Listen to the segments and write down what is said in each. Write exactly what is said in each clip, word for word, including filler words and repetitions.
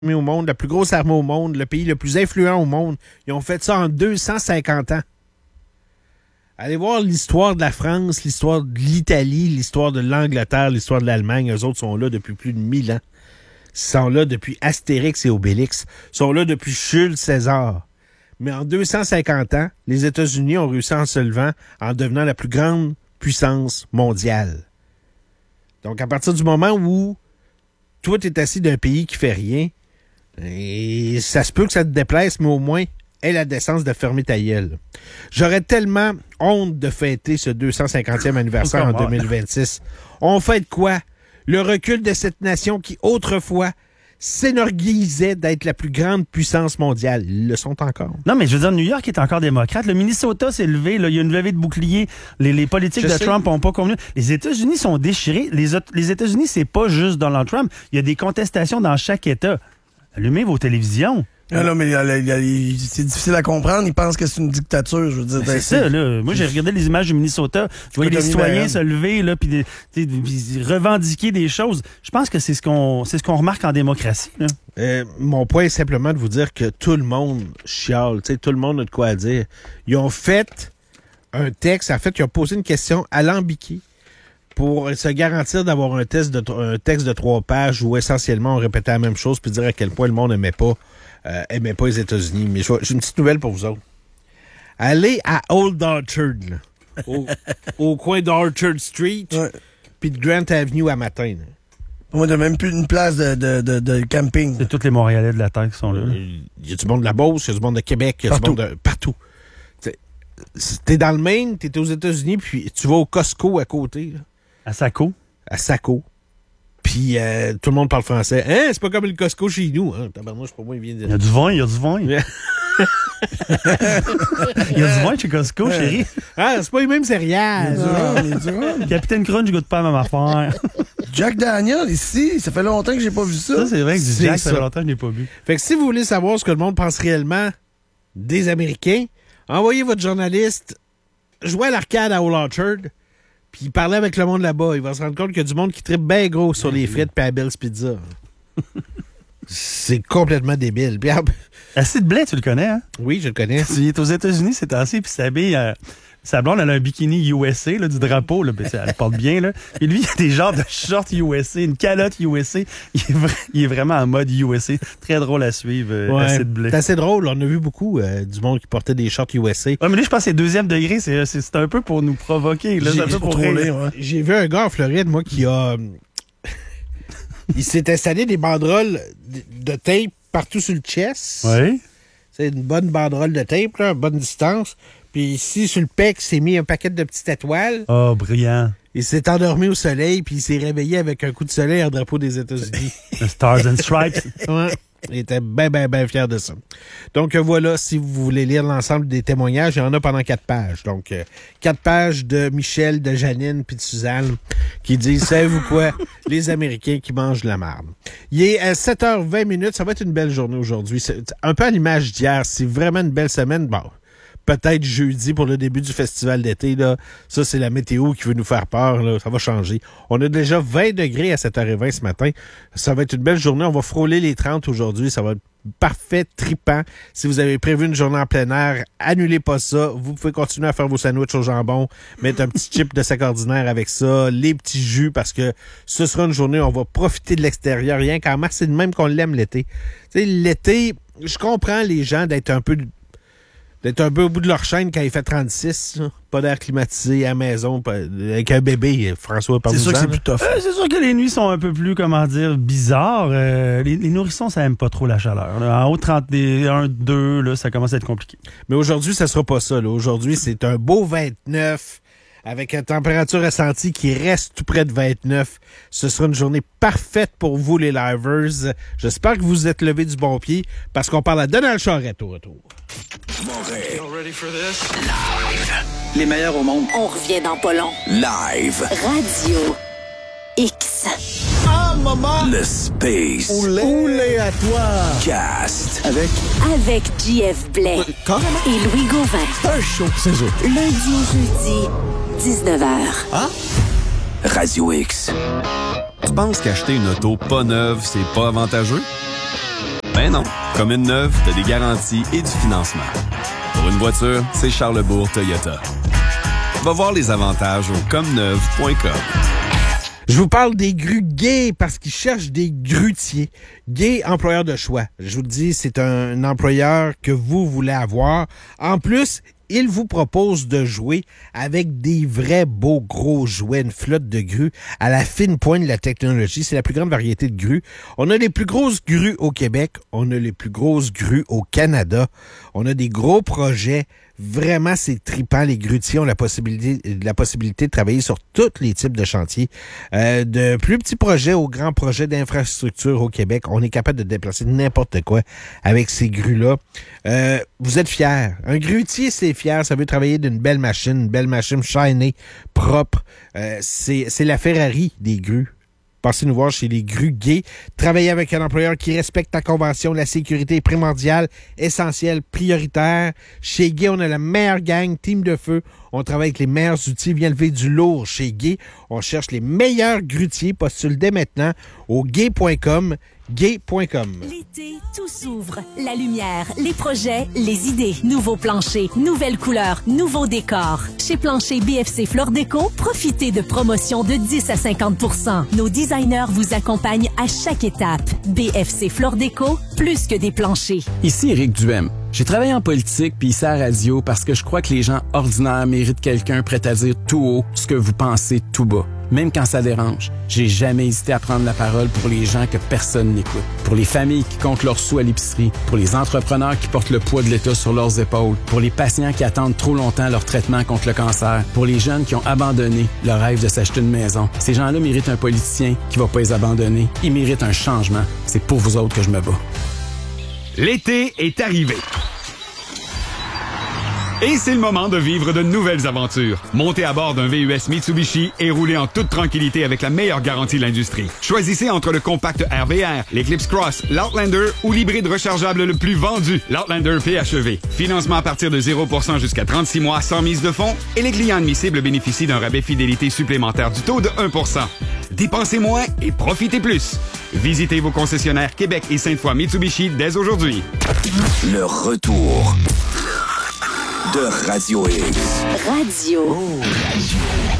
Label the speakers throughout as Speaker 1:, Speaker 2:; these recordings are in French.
Speaker 1: au monde, la plus grosse armée au monde, le pays le plus influent au monde. Ils ont fait ça en deux cent cinquante ans. Allez voir l'histoire de la France, l'histoire de l'Italie, l'histoire de l'Angleterre, l'histoire de l'Allemagne. Eux autres sont là depuis plus de mille ans. Ils sont là depuis Astérix et Obélix. Ils sont là depuis Jules César. Mais en deux cent cinquante ans, les États-Unis ont réussi en se levant, en devenant la plus grande puissance mondiale. Donc, à partir du moment où toi, t'es assis d'un pays qui fait rien, et ça se peut que ça te déplaise, mais au moins, aie la décence de fermer ta gueule. J'aurais tellement honte de fêter ce deux cent cinquantième anniversaire en deux mille vingt-six. On fête quoi? Le recul de cette nation qui, autrefois, s'énorgueillissait d'être la plus grande puissance mondiale. Ils le sont encore.
Speaker 2: Non, mais je veux dire, New York est encore démocrate. Le Minnesota s'est levé. Là, il y a une levée de boucliers. Les, les politiques je de sais. Trump n'ont pas convenu. Les États-Unis sont déchirés. Les, les États-Unis, c'est pas juste Donald Trump. Il y a des contestations dans chaque État. Allumez vos télévisions.
Speaker 3: Non, non, mais il, il, il, c'est difficile à comprendre. Ils pensent que c'est une dictature, je veux dire.
Speaker 2: C'est ça, là. Moi, j'ai regardé les images du Minnesota. Je voyais les citoyens se lever, là, puis revendiquer des choses. Je pense que c'est ce qu'on c'est ce qu'on remarque en démocratie, là.
Speaker 1: Euh, mon point est simplement de vous dire que tout le monde chiale. Tu sais, tout le monde a de quoi dire. Ils ont fait un texte. En fait, ils ont posé une question alambiquée pour se garantir d'avoir un, test de, un texte de trois pages où essentiellement on répétait la même chose puis dire à quel point le monde n'aimait pas Euh, aimait pas les États-Unis. Mais j'ai une petite nouvelle pour vous autres. Allez à Old Orchard, là, au, au coin d'Orchard Street,
Speaker 3: ouais.
Speaker 1: Puis de Grant Avenue à matin. Là.
Speaker 3: Moi, t'as même plus une place de, de, de, de camping.
Speaker 2: C'est tous les Montréalais de la Terre qui sont là.
Speaker 1: Il y a du monde de la Beauce, il y a du monde de Québec, il y a du monde de partout. T'sais, t'es dans le Maine, t'es aux États-Unis, puis tu vas au Costco à côté. Là.
Speaker 2: À Saco.
Speaker 1: À Saco. Puis euh, tout le monde parle français. Hein? C'est pas comme le Costco chez nous. Hein? Tabarnouche, pour moi, il vient de...
Speaker 2: Il y a du vin, il y a du vin. Il y a du vin chez Costco, ouais. Chérie.
Speaker 1: Ah, c'est pas les mêmes céréales.
Speaker 2: Capitaine Crunch, je goûte pas à ma affaire.
Speaker 3: Jack Daniel, ici, ça fait longtemps que j'ai pas vu ça.
Speaker 2: Ça, c'est vrai que du Jack, ça fait longtemps que je n'ai pas vu.
Speaker 1: Fait que si vous voulez savoir ce que le monde pense réellement des Américains, envoyez votre journaliste jouer à l'arcade à Old Orchard. Puis il parlait avec le monde là-bas. Il va se rendre compte qu'il y a du monde qui tripe bien gros sur les frites et à Bell's Pizza. C'est complètement débile. Puis,
Speaker 2: Acide Blais, tu le connais, hein?
Speaker 1: Oui, je le connais.
Speaker 2: Il est aux États-Unis, c'est assez, puis s'habille... Euh, sa blonde, elle a un bikini U S A, là, du drapeau, là, elle porte bien, là. Et lui, il a des genres de shorts U S A, une calotte U S A. Il est, vra- il est vraiment en mode U S A. Très drôle à suivre, euh,
Speaker 1: ouais,
Speaker 2: Acide Blais.
Speaker 1: C'est assez drôle. On a vu beaucoup euh, du monde qui portait des shorts U S A.
Speaker 2: Ouais, mais lui, je pense que c'est deuxième degré. C'est, c'est, c'est un peu pour nous provoquer, là.
Speaker 1: J'ai,
Speaker 2: un peu pour
Speaker 1: troller, ouais. J'ai vu un gars en Floride, moi, qui a... il s'est installé des banderoles de tape partout sur le chest.
Speaker 2: Oui.
Speaker 1: C'est une bonne banderole de tape, là, bonne distance. Puis ici, sur le pec, il s'est mis un paquet de petites étoiles.
Speaker 2: Oh, brillant.
Speaker 1: Il s'est endormi au soleil, puis il s'est réveillé avec un coup de soleil en drapeau des États-Unis.
Speaker 2: Stars and Stripes.
Speaker 1: Ouais. Il était bien, bien, bien fier de ça. Donc voilà, si vous voulez lire l'ensemble des témoignages, il y en a pendant quatre pages. Donc, euh, quatre pages de Michel, de Janine, puis de Suzanne, qui disent, savez-vous quoi? Les Américains qui mangent de la marde. Il est à sept heures vingt minutes, ça va être une belle journée aujourd'hui. C'est un peu à l'image d'hier, c'est vraiment une belle semaine. Bon, peut-être jeudi pour le début du festival d'été, là. Ça, c'est la météo qui veut nous faire peur, là. Ça va changer. On a déjà vingt degrés à sept heures vingt ce matin. Ça va être une belle journée. On va frôler les trente aujourd'hui. Ça va être parfait, trippant. Si vous avez prévu une journée en plein air, annulez pas ça. Vous pouvez continuer à faire vos sandwichs au jambon, mettre un petit chip de sac ordinaire avec ça, les petits jus, parce que ce sera une journée où on va profiter de l'extérieur. Rien qu'en masse, c'est de même qu'on l'aime l'été. Tu sais, l'été, je comprends les gens d'être un peu... d'être un peu au bout de leur chaîne quand il fait trente-six, là. Pas d'air climatisé à la maison, pas, avec un bébé, François, par
Speaker 3: C'est sûr que c'est plus tough.
Speaker 2: Euh, c'est sûr que les nuits sont un peu plus, comment dire, bizarres. Euh, les, les nourrissons, ça aime pas trop la chaleur. Là. En haut de trente et un, deux, là, ça commence à être compliqué.
Speaker 1: Mais aujourd'hui, ça sera pas ça. Là. Aujourd'hui, c'est un beau vingt-neuf avec une température ressentie qui reste tout près de vingt-neuf. Ce sera une journée parfaite pour vous, les livers. J'espère que vous vous êtes levés du bon pied parce qu'on parle à Donald Charrette au retour.
Speaker 4: Live. Les meilleurs au monde.
Speaker 5: On revient dans pas long.
Speaker 4: Live.
Speaker 5: Radio X.
Speaker 3: Ah, maman!
Speaker 4: Le Space.
Speaker 3: Oulé, Oulé à toi!
Speaker 4: Cast.
Speaker 3: Avec...
Speaker 5: Avec J F Blais.
Speaker 3: Carrément.
Speaker 5: Et Louis Gauvin.
Speaker 3: C'est un show, c'est ça.
Speaker 5: Lundi au jeudi, dix-neuf heures.
Speaker 3: Ah?
Speaker 4: Radio X.
Speaker 6: Tu penses qu'acheter une auto pas neuve, c'est pas avantageux? Ben non. Comme une neuve, t'as des garanties et du financement. Pour une voiture, c'est Charlesbourg Toyota. Va voir les avantages au comme neuve point com.
Speaker 1: Je vous parle des grues Gay parce qu'ils cherchent des grutiers. Gay, employeur de choix. Je vous le dis, c'est un, un employeur que vous voulez avoir. En plus, il vous propose de jouer avec des vrais beaux gros jouets, une flotte de grues à la fine pointe de la technologie. C'est la plus grande variété de grues. On a les plus grosses grues au Québec. On a les plus grosses grues au Canada. On a des gros projets. Vraiment, c'est trippant. Les grutiers ont la possibilité, la possibilité de travailler sur tous les types de chantiers. Euh, de plus petits projets aux grands projets d'infrastructure au Québec. On est capable de déplacer n'importe quoi avec ces grues-là. Euh, vous êtes fiers. Un grutier, c'est fier. Ça veut travailler d'une belle machine, une belle machine shinée, propre. Euh, c'est, c'est la Ferrari des grues. Passez nous voir chez les grues Gay. Travaillez avec un employeur qui respecte la convention. La sécurité est primordiale, essentielle, prioritaire. Chez Gay, on a la meilleure gang, team de feu. On travaille avec les meilleurs outils. Viens lever du lourd chez Gay. On cherche les meilleurs grutiers. Postule dès maintenant au gay point com. gay point com.
Speaker 5: L'été, tout s'ouvre. La lumière, les projets, les idées. Nouveaux planchers, nouvelles couleurs, nouveaux décors. Chez Plancher B F C Flore Déco, profitez de promotions de dix à cinquante pour cent. Nos designers vous accompagnent à chaque étape. B F C Flore Déco, plus que des planchers.
Speaker 7: Ici Éric Duhem. J'ai travaillé en politique puis ici à la radio parce que je crois que les gens ordinaires méritent quelqu'un prêt à dire tout haut ce que vous pensez tout bas. Même quand ça dérange, j'ai jamais hésité à prendre la parole pour les gens que personne n'écoute. Pour les familles qui comptent leurs sous à l'épicerie, pour les entrepreneurs qui portent le poids de l'État sur leurs épaules, pour les patients qui attendent trop longtemps leur traitement contre le cancer, pour les jeunes qui ont abandonné le rêve de s'acheter une maison. Ces gens-là méritent un politicien qui va pas les abandonner. Ils méritent un changement. C'est pour vous autres que je me bats.
Speaker 8: L'été est arrivé. Et c'est le moment de vivre de nouvelles aventures. Montez à bord d'un V U S Mitsubishi et roulez en toute tranquillité avec la meilleure garantie de l'industrie. Choisissez entre le compact R V R, l'Eclipse Cross, l'Outlander ou l'hybride rechargeable le plus vendu, l'Outlander P H E V. Financement à partir de zéro pour cent jusqu'à trente-six mois sans mise de fonds et les clients admissibles bénéficient d'un rabais fidélité supplémentaire du taux de un pour cent. Dépensez moins et profitez plus. Visitez vos concessionnaires Québec et Sainte-Foy Mitsubishi dès aujourd'hui.
Speaker 4: Le retour de Radio X.
Speaker 5: Radio.
Speaker 4: Oh, Radio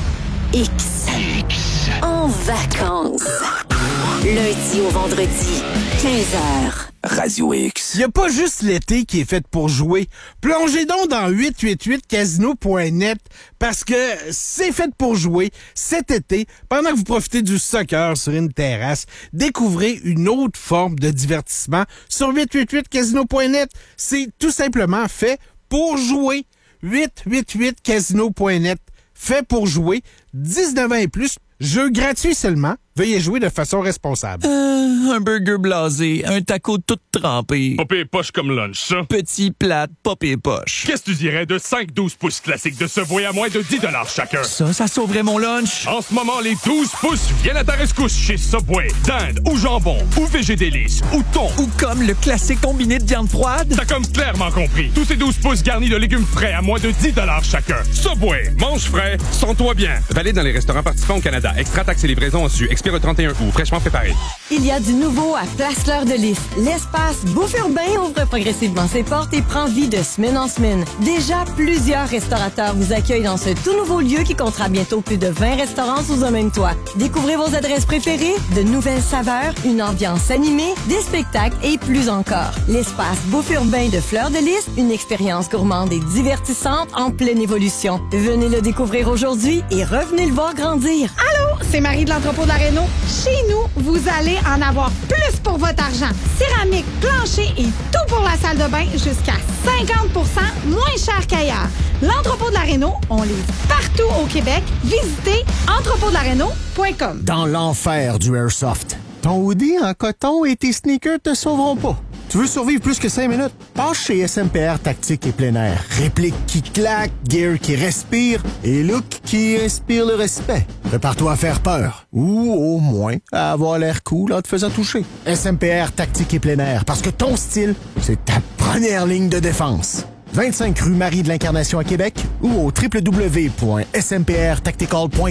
Speaker 5: X. X. En vacances. Lundi au vendredi, quinze heures.
Speaker 4: Radio X.
Speaker 1: Il n'y a pas juste l'été qui est fait pour jouer. Plongez donc dans huit huit huit casino point net parce que c'est fait pour jouer cet été. Pendant que vous profitez du soccer sur une terrasse, découvrez une autre forme de divertissement sur huit huit huit casino point net. C'est tout simplement fait pour jouer. huit huit huit casino point net. Fait pour jouer. dix-neuf ans et plus. Jeu gratuit seulement. Veuillez jouer de façon responsable.
Speaker 9: Euh, un burger blasé, un taco tout trempé.
Speaker 10: Pas pire poche comme lunch, ça.
Speaker 9: Petit plat, pas pire poche.
Speaker 10: Qu'est-ce que tu dirais de cinq douze pouces classiques de Subway à moins de dix dollars chacun?
Speaker 9: Ça, ça sauverait mon lunch.
Speaker 10: En ce moment, les douze pouces viennent à ta rescousse chez Subway. Dinde ou jambon ou végé délice ou thon.
Speaker 9: Ou comme le classique combiné de viande froide.
Speaker 10: T'as comme clairement compris. Tous ces douze pouces garnis de légumes frais à moins de dix dollars chacun. Subway, mange frais, sens-toi bien.
Speaker 11: Valide dans les restaurants participants au Canada. Extra taxes et livraison reçues. Expire le trente et un août. Fraîchement préparé.
Speaker 12: Il y a du nouveau à Place Fleur de Lys. L'espace Bouffe Urbain ouvre progressivement ses portes et prend vie de semaine en semaine. Déjà, plusieurs restaurateurs vous accueillent dans ce tout nouveau lieu qui comptera bientôt plus de vingt restaurants sous un même toit. Découvrez vos adresses préférées, de nouvelles saveurs, une ambiance animée, des spectacles et plus encore. L'espace Bouffe Urbain de Fleur de Lys, une expérience gourmande et divertissante en pleine évolution. Venez le découvrir aujourd'hui et revenez le voir grandir.
Speaker 13: Allô, c'est Marie de l'entrepôt de la Réno. Chez nous, vous allez en avoir plus pour votre argent. Céramique, plancher et tout pour la salle de bain jusqu'à cinquante pour cent moins cher qu'ailleurs. L'entrepôt de la Réno, on livre partout au Québec. Visitez entrepôt de la réno point com.
Speaker 14: Dans l'enfer du Airsoft, ton hoodie en coton et tes sneakers te sauveront pas. Tu veux survivre plus que cinq minutes? Passe chez S M P R Tactique et Plein Air. Réplique qui claque, gear qui respire et look qui inspire le respect. Prépare-toi à faire peur. Ou au moins à avoir l'air cool en te faisant toucher. S M P R Tactique et Plein Air. Parce que ton style, c'est ta première ligne de défense. vingt-cinq rue Marie de l'Incarnation à Québec ou au w w w point s m p r tactical point com.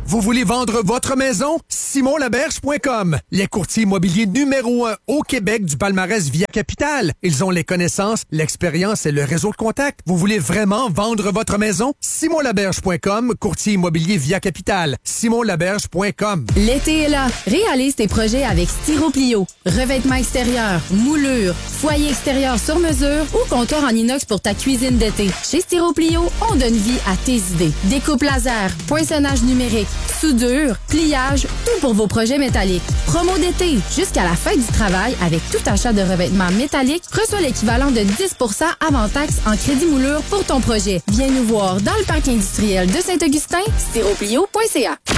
Speaker 15: Vous voulez vendre votre maison? simon laberge point com, les courtiers immobiliers numéro un au Québec du palmarès Via Capital. Ils ont les connaissances, l'expérience et le réseau de contact. Vous voulez vraiment vendre votre maison? simon laberge point com, courtier immobilier Via Capital. simon laberge point com.
Speaker 16: L'été est là. Réalise tes projets avec Styroplio. Revêtement extérieur, moulure, foyer extérieur sur mesure ou comptoir en inox pour ta cuisine d'été. Chez Styroplio, on donne vie à tes idées. Découpe laser, poinçonnage numérique, soudure, pliage, tout pour vos projets métalliques. Promo d'été, jusqu'à la fin du travail, avec tout achat de revêtements métalliques, reçois l'équivalent de dix pour cent avant taxe en crédit moulure pour ton projet. Viens nous voir dans le parc industriel de Saint-Augustin, styroplio point c a.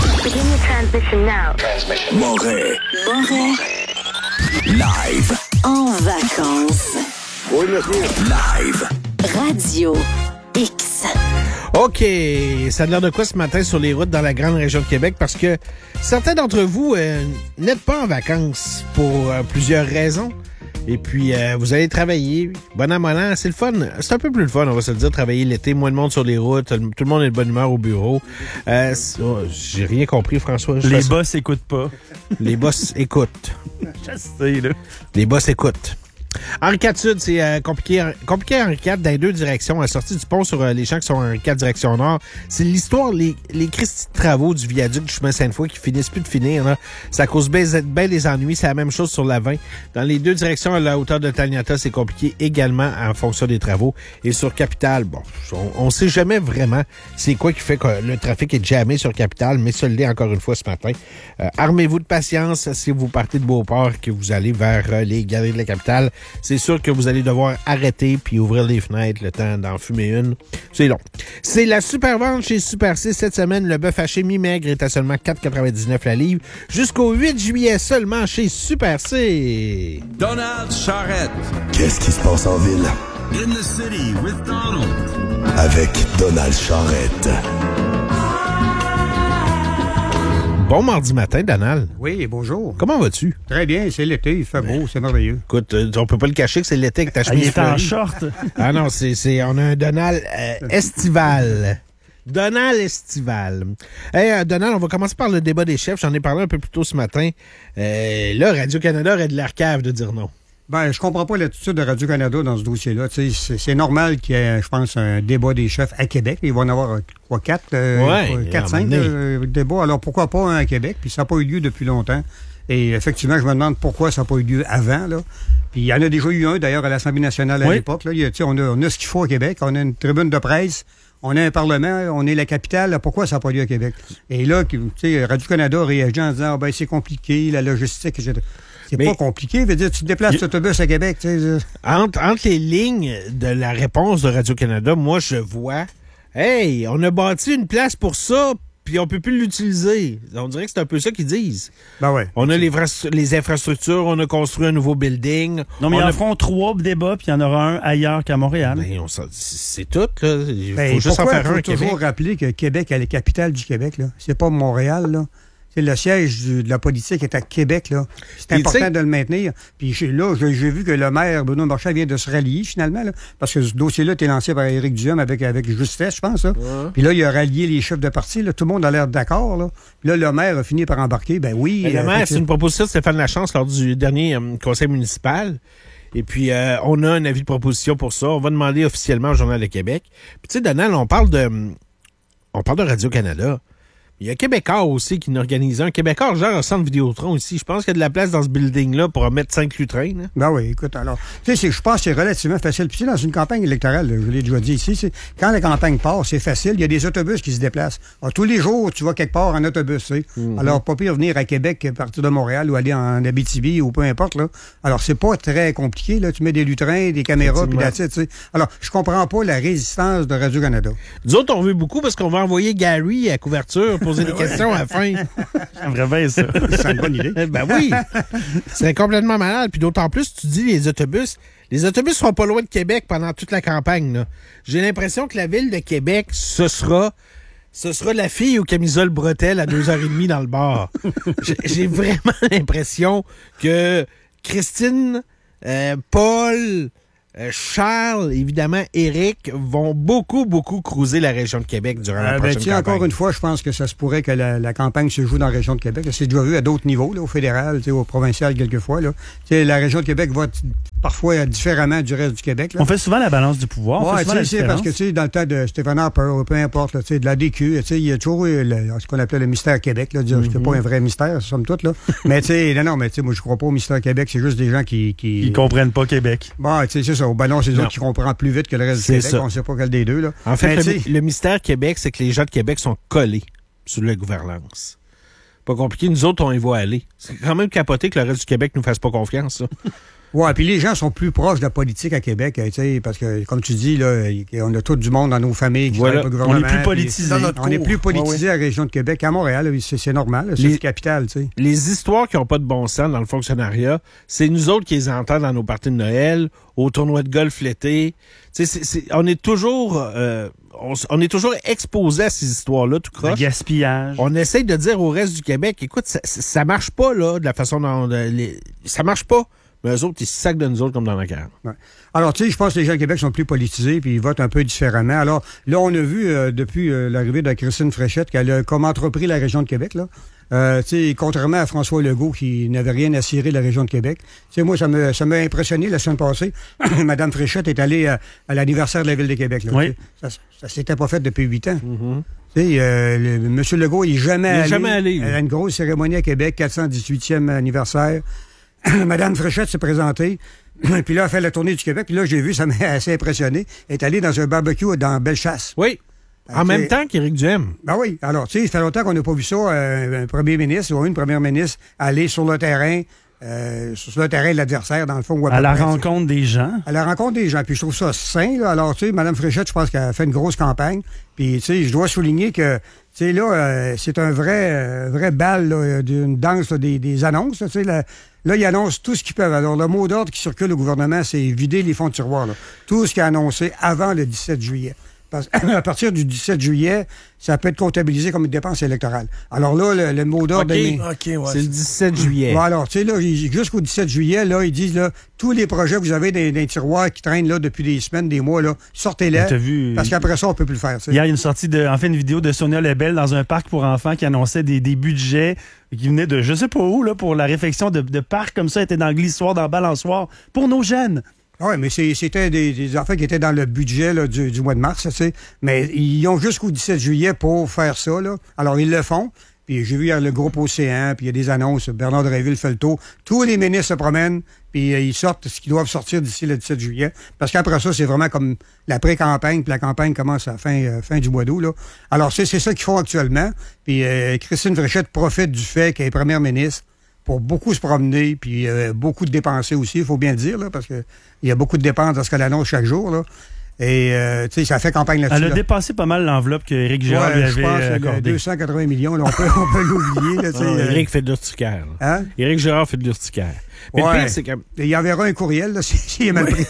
Speaker 4: Moret. Moret. Live.
Speaker 5: En vacances.
Speaker 4: Oui, monsieur. Live.
Speaker 5: Radio X.
Speaker 1: OK, ça a l'air de quoi ce matin sur les routes dans la grande région de Québec? Parce que certains d'entre vous euh, n'êtes pas en vacances pour euh, plusieurs raisons. Et puis, euh, vous allez travailler. Bon an, bon an, c'est le fun. C'est un peu plus le fun, on va se le dire, travailler l'été. Moins de monde sur les routes. Tout le monde est de bonne humeur au bureau. Euh, oh, j'ai rien compris, François. Je
Speaker 2: les
Speaker 1: fasse...
Speaker 2: boss écoutent pas.
Speaker 1: Les boss écoutent.
Speaker 2: Je sais, là.
Speaker 1: Les boss écoutent. Henri quatre Sud, c'est euh, compliqué. Compliqué Henri quatre dans les deux directions. À la sortie du pont sur euh, les champs qui sont Henri quatre direction nord. C'est l'histoire, les, les Christy de travaux du viaduc du chemin Sainte-Foy qui finissent plus de finir. Là. Ça cause bien ben des ennuis. C'est la même chose sur la vingt. Dans les deux directions, à la hauteur de Taniata, c'est compliqué également en fonction des travaux. Et sur Capitale, bon, on, on sait jamais vraiment c'est quoi qui fait que le trafic est jammé sur Capitale, mais ça l'est encore une fois ce matin. Euh, armez-vous de patience si vous partez de Beauport et que vous allez vers euh, les galeries de la Capitale. C'est sûr que vous allez devoir arrêter puis ouvrir les fenêtres le temps d'en fumer une. C'est long. C'est la super vente chez Super C cette semaine. Le bœuf haché mi-maigre est à seulement quatre quatre-vingt-dix-neuf la livre. Jusqu'au huit juillet seulement chez Super C.
Speaker 17: Donald Charrette.
Speaker 4: Qu'est-ce qui se passe en ville?
Speaker 17: In the city with Donald.
Speaker 4: Avec Donald Charrette.
Speaker 1: Bon mardi matin, Donald.
Speaker 18: Oui, bonjour.
Speaker 1: Comment vas-tu?
Speaker 18: Très bien, c'est l'été, il fait beau, c'est merveilleux.
Speaker 1: Écoute, on peut pas le cacher que c'est l'été que ta chemise
Speaker 2: Il est en
Speaker 1: fleurie.
Speaker 2: short.
Speaker 1: Ah non, c'est, c'est, on a un Donald euh, estival. Donald estival. Hey, euh, Donald, on va commencer par le débat des chefs. J'en ai parlé un peu plus tôt ce matin. Euh, là, Radio-Canada aurait de l'air cave de dire non.
Speaker 18: Ben, je comprends pas l'attitude de Radio-Canada dans ce dossier-là. Tu sais, c'est, c'est normal qu'il y ait, je pense, un débat des chefs à Québec. Il va en avoir, quoi, quatre, euh,
Speaker 1: ouais,
Speaker 18: quatre, cinq euh, débats. Alors, pourquoi pas un à Québec? Puis ça n'a pas eu lieu depuis longtemps. Et effectivement, je me demande pourquoi ça n'a pas eu lieu avant, là. Puis il y en a déjà eu un, d'ailleurs, à l'Assemblée nationale à
Speaker 1: oui.
Speaker 18: l'époque. Là. Il y a, tu sais, on a, on a ce qu'il faut à Québec. On a une tribune de presse. On a un parlement, on est la capitale, pourquoi ça n'a pas lieu à Québec? Et là, tu sais, Radio-Canada réagit en disant, ah, ben, c'est compliqué, la logistique, et cetera. C'est mais pas compliqué, veut dire, tu te déplaces y... l'autobus à Québec, tu sais.
Speaker 1: Entre, entre les lignes de la réponse de Radio-Canada, moi, je vois, hey, on a bâti une place pour ça, puis on peut plus l'utiliser. On dirait que c'est un peu ça qu'ils disent.
Speaker 18: Ben ouais.
Speaker 1: On a les, les infrastructures, on a construit un nouveau building.
Speaker 2: Non, mais
Speaker 1: on
Speaker 2: ils
Speaker 1: a...
Speaker 2: en feront trois débats, puis il y en aura un ailleurs qu'à Montréal.
Speaker 1: Ben, on c'est tout, là. Il
Speaker 18: ben,
Speaker 1: faut juste en faire un.
Speaker 18: Il faut toujours rappeler que Québec est la capitale du Québec, là. C'est pas Montréal, là. C'est le siège du, de la politique est à Québec, là. C'est important de le maintenir. Puis là, j'ai, j'ai vu que le maire, Bruno Marchand, vient de se rallier, finalement, là, parce que ce dossier-là était lancé par Éric Duhem avec, avec justesse, je pense. Là. Ouais. Puis là, il a rallié les chefs de parti. Là. Tout le monde a l'air d'accord. Là. Puis là, le maire a fini par embarquer. Ben oui.
Speaker 1: Ben, le maire, c'est une proposition de Stéphane Lachance lors du dernier euh, conseil municipal. Et puis, euh, on a un avis de proposition pour ça. On va demander officiellement au Journal de Québec. Puis tu sais, Donald, on parle de, on parle de Radio-Canada. Il y a Québécois aussi qui nous organise un. Québécois, genre un centre Vidéotron ici. Je pense qu'il y a de la place dans ce building-là pour en mettre cinq lutrins. Là.
Speaker 18: Ben oui, écoute, alors, tu sais, je pense que c'est relativement facile. Puis dans une campagne électorale, je l'ai déjà dit ici, c'est, quand la campagne part, c'est facile. Il y a des autobus qui se déplacent. Alors, tous les jours, tu vas quelque part en autobus, tu sais. Mm-hmm. Alors, pas pire venir à Québec à partir de Montréal ou aller en Abitibi ou peu importe, là. Alors, c'est pas très compliqué, là. Tu mets des lutrins, des caméras, puis la tête, tu sais. Alors, je comprends pas la résistance de Radio-Canada.
Speaker 1: Nous autres, on veut beaucoup parce qu'on va envoyer Gary à couverture, poser des questions à la fin.
Speaker 2: J'aimerais bien ça.
Speaker 18: C'est une bonne idée.
Speaker 1: Ben oui. C'est complètement malade. Puis d'autant plus, tu dis les autobus. Les autobus seront pas loin de Québec pendant toute la campagne, là. J'ai l'impression que la ville de Québec, ce sera... Ce sera la fille aux camisoles bretelles à deux heures trente dans le bar. J'ai, j'ai vraiment l'impression que Christine, euh, Paul, Euh, Charles, évidemment, Éric vont beaucoup, beaucoup cruiser la région de Québec durant la
Speaker 18: euh,
Speaker 1: prochaine
Speaker 18: ben, tiens,
Speaker 1: campagne.
Speaker 18: Encore une fois, je pense que ça se pourrait que la, la campagne se joue dans la région de Québec. C'est déjà vu à d'autres niveaux, là, au fédéral, au provincial, quelquefois. Là. La région de Québec va parfois différemment du reste du Québec. Là.
Speaker 2: On fait souvent la balance du pouvoir.
Speaker 18: Oui,
Speaker 2: c'est
Speaker 18: parce que tu sais, dans le temps de Stéphane Harper, peu importe, là, de la D Q, il y a toujours eu le, ce qu'on appelait le mystère Québec. Là, dire, mm-hmm. C'est pas un vrai mystère, somme toute. Là. Mais tu sais, non, non, mais tu sais, moi, je crois pas au mystère Québec. C'est juste des gens qui... qui...
Speaker 2: Ils comprennent pas Québec.
Speaker 18: Bon, tu sais, c'est ça. Ben non, c'est eux qui comprennent plus vite que le reste du Québec. Ça. On sait pas quel des deux. Là.
Speaker 1: En fait,
Speaker 18: mais,
Speaker 1: le, le mystère Québec, c'est que les gens de Québec sont collés sur la gouvernance. Pas compliqué. Nous autres, on y va aller. C'est quand même capoté que le reste du Québec nous fasse pas confiance, ça.
Speaker 18: Oui, puis les gens sont plus proches de la politique à Québec, tu sais, parce que, comme tu dis, là, on a tout du monde dans nos familles qui
Speaker 2: voilà.
Speaker 18: travaillent pour le gouvernement.
Speaker 2: On est plus politisé.
Speaker 18: On est plus politisé à la région de Québec qu'à Montréal. C'est, c'est normal, c'est la capitale, tu sais.
Speaker 1: Les histoires qui n'ont pas de bon sens dans le fonctionnariat, c'est nous autres qui les entendons dans nos parties de Noël, au tournoi de golf l'été. Tu sais, c'est, c'est, on est toujours... Euh, On, on est toujours exposé à ces histoires-là, tout croche.
Speaker 2: Le gaspillage.
Speaker 1: On essaye de dire au reste du Québec, écoute, ça, ça marche pas, là, de la façon dont... Les, ça marche pas. Mais eux autres, ils se sacent de nous autres comme dans la carte.
Speaker 18: Ouais. Alors, tu sais, je pense que les gens du Québec sont plus politisés puis ils votent un peu différemment. Alors, là, on a vu, euh, depuis euh, l'arrivée de Christine Fréchette, qu'elle a comme entrepris la région de Québec, là. Euh, tu sais, contrairement à François Legault, qui n'avait rien à cirer de la région de Québec. Tu sais, moi, ça me, ça m'a impressionné la semaine passée. Madame Fréchette est allée à, à l'anniversaire de la Ville de Québec, là.
Speaker 2: Oui.
Speaker 18: Ça, ça s'était pas fait depuis huit ans.
Speaker 1: Mm-hmm.
Speaker 18: Tu sais, euh, le, M. Legault, il est jamais
Speaker 1: il est
Speaker 18: allé.
Speaker 1: jamais allé.
Speaker 18: À une grosse cérémonie à Québec, quatre cent dix-huitième anniversaire. Madame Fréchette s'est présentée, puis là, elle a fait la tournée du Québec, puis là, j'ai vu, ça m'a assez impressionné. Elle est allée dans un barbecue dans Bellechasse.
Speaker 1: Oui. En même temps qu'Éric Duhem.
Speaker 18: Ben oui. Alors, tu sais, ça fait longtemps qu'on n'a pas vu ça, euh, un premier ministre ou une première ministre aller sur le terrain, euh, sur le terrain de l'adversaire, dans le fond.
Speaker 2: À, à la rencontre des gens.
Speaker 18: À la rencontre des gens. Puis je trouve ça sain, là. Alors, tu sais, Mme Fréchette, je pense qu'elle a fait une grosse campagne. Puis, tu sais, je dois souligner que, tu sais, là, euh, c'est un vrai, euh, vrai bal, là, d'une danse là, des, des annonces, tu sais, la, là, ils annoncent tout ce qu'ils peuvent. Alors, le mot d'ordre qui circule au gouvernement, c'est vider les fonds de tiroir, là. Tout ce qui est annoncé avant le dix-sept juillet. Parce qu'à partir du dix-sept juillet, ça peut être comptabilisé comme une dépense électorale. Alors là, le, le mot d'ordre...
Speaker 1: Okay.
Speaker 18: Est...
Speaker 1: Okay, ouais. C'est le dix-sept juillet.
Speaker 18: Bon, alors, tu sais, là, jusqu'au dix-sept juillet, là, ils disent, là, tous les projets que vous avez dans, dans les tiroirs qui traînent, là, depuis des semaines, des mois, là, sortez-les.
Speaker 2: T'as vu...
Speaker 18: Parce qu'après ça, on peut plus le faire, t'sais.
Speaker 2: Il y a une sortie de, en fait, une vidéo de Sonia Lebel dans un parc pour enfants qui annonçait des, des budgets qui venaient de je sais pas où, là, pour la réfection de, de parcs comme ça, étaient dans le glissoir, dans le balançoire, pour nos jeunes.
Speaker 18: Oui, mais c'est, c'était des, des enfants qui étaient dans le budget là, du, du mois de mars, tu sais. Mais ils ont jusqu'au dix-sept juillet pour faire ça, là. Alors, ils le font. Puis j'ai vu hier le groupe Océan, puis il y a des annonces. Bernard Dréville fait le tour. Tous les ministres se promènent, puis euh, ils sortent ce qu'ils doivent sortir d'ici le dix-sept juillet. Parce qu'après ça, c'est vraiment comme la pré-campagne, puis la campagne commence à la fin, euh, fin du mois d'août, là. Alors, c'est, c'est ça qu'ils font actuellement. Puis euh, Christine Fréchette profite du fait qu'elle est première ministre pour beaucoup se promener, puis euh, beaucoup de dépenser aussi, il faut bien le dire, là, parce qu'il y a beaucoup de dépenses dans ce qu'elle annonce chaque jour, là. Et, euh, tu sais, ça fait campagne là-dessus.
Speaker 2: Elle a
Speaker 18: là.
Speaker 2: dépassé pas mal l'enveloppe qu'Éric Girard
Speaker 18: ouais,
Speaker 2: lui avait
Speaker 18: je pense,
Speaker 2: accordée.
Speaker 18: deux cent quatre-vingts millions, là, on peut, on peut l'oublier, là,
Speaker 1: ah,
Speaker 18: euh...
Speaker 1: Éric fait de l'urticaire.
Speaker 18: Hein?
Speaker 1: Éric Girard fait de l'urticaire. Mais
Speaker 18: ouais.
Speaker 1: le pire, c'est que...
Speaker 18: Il enverra un courriel, là, s'il est mal pris.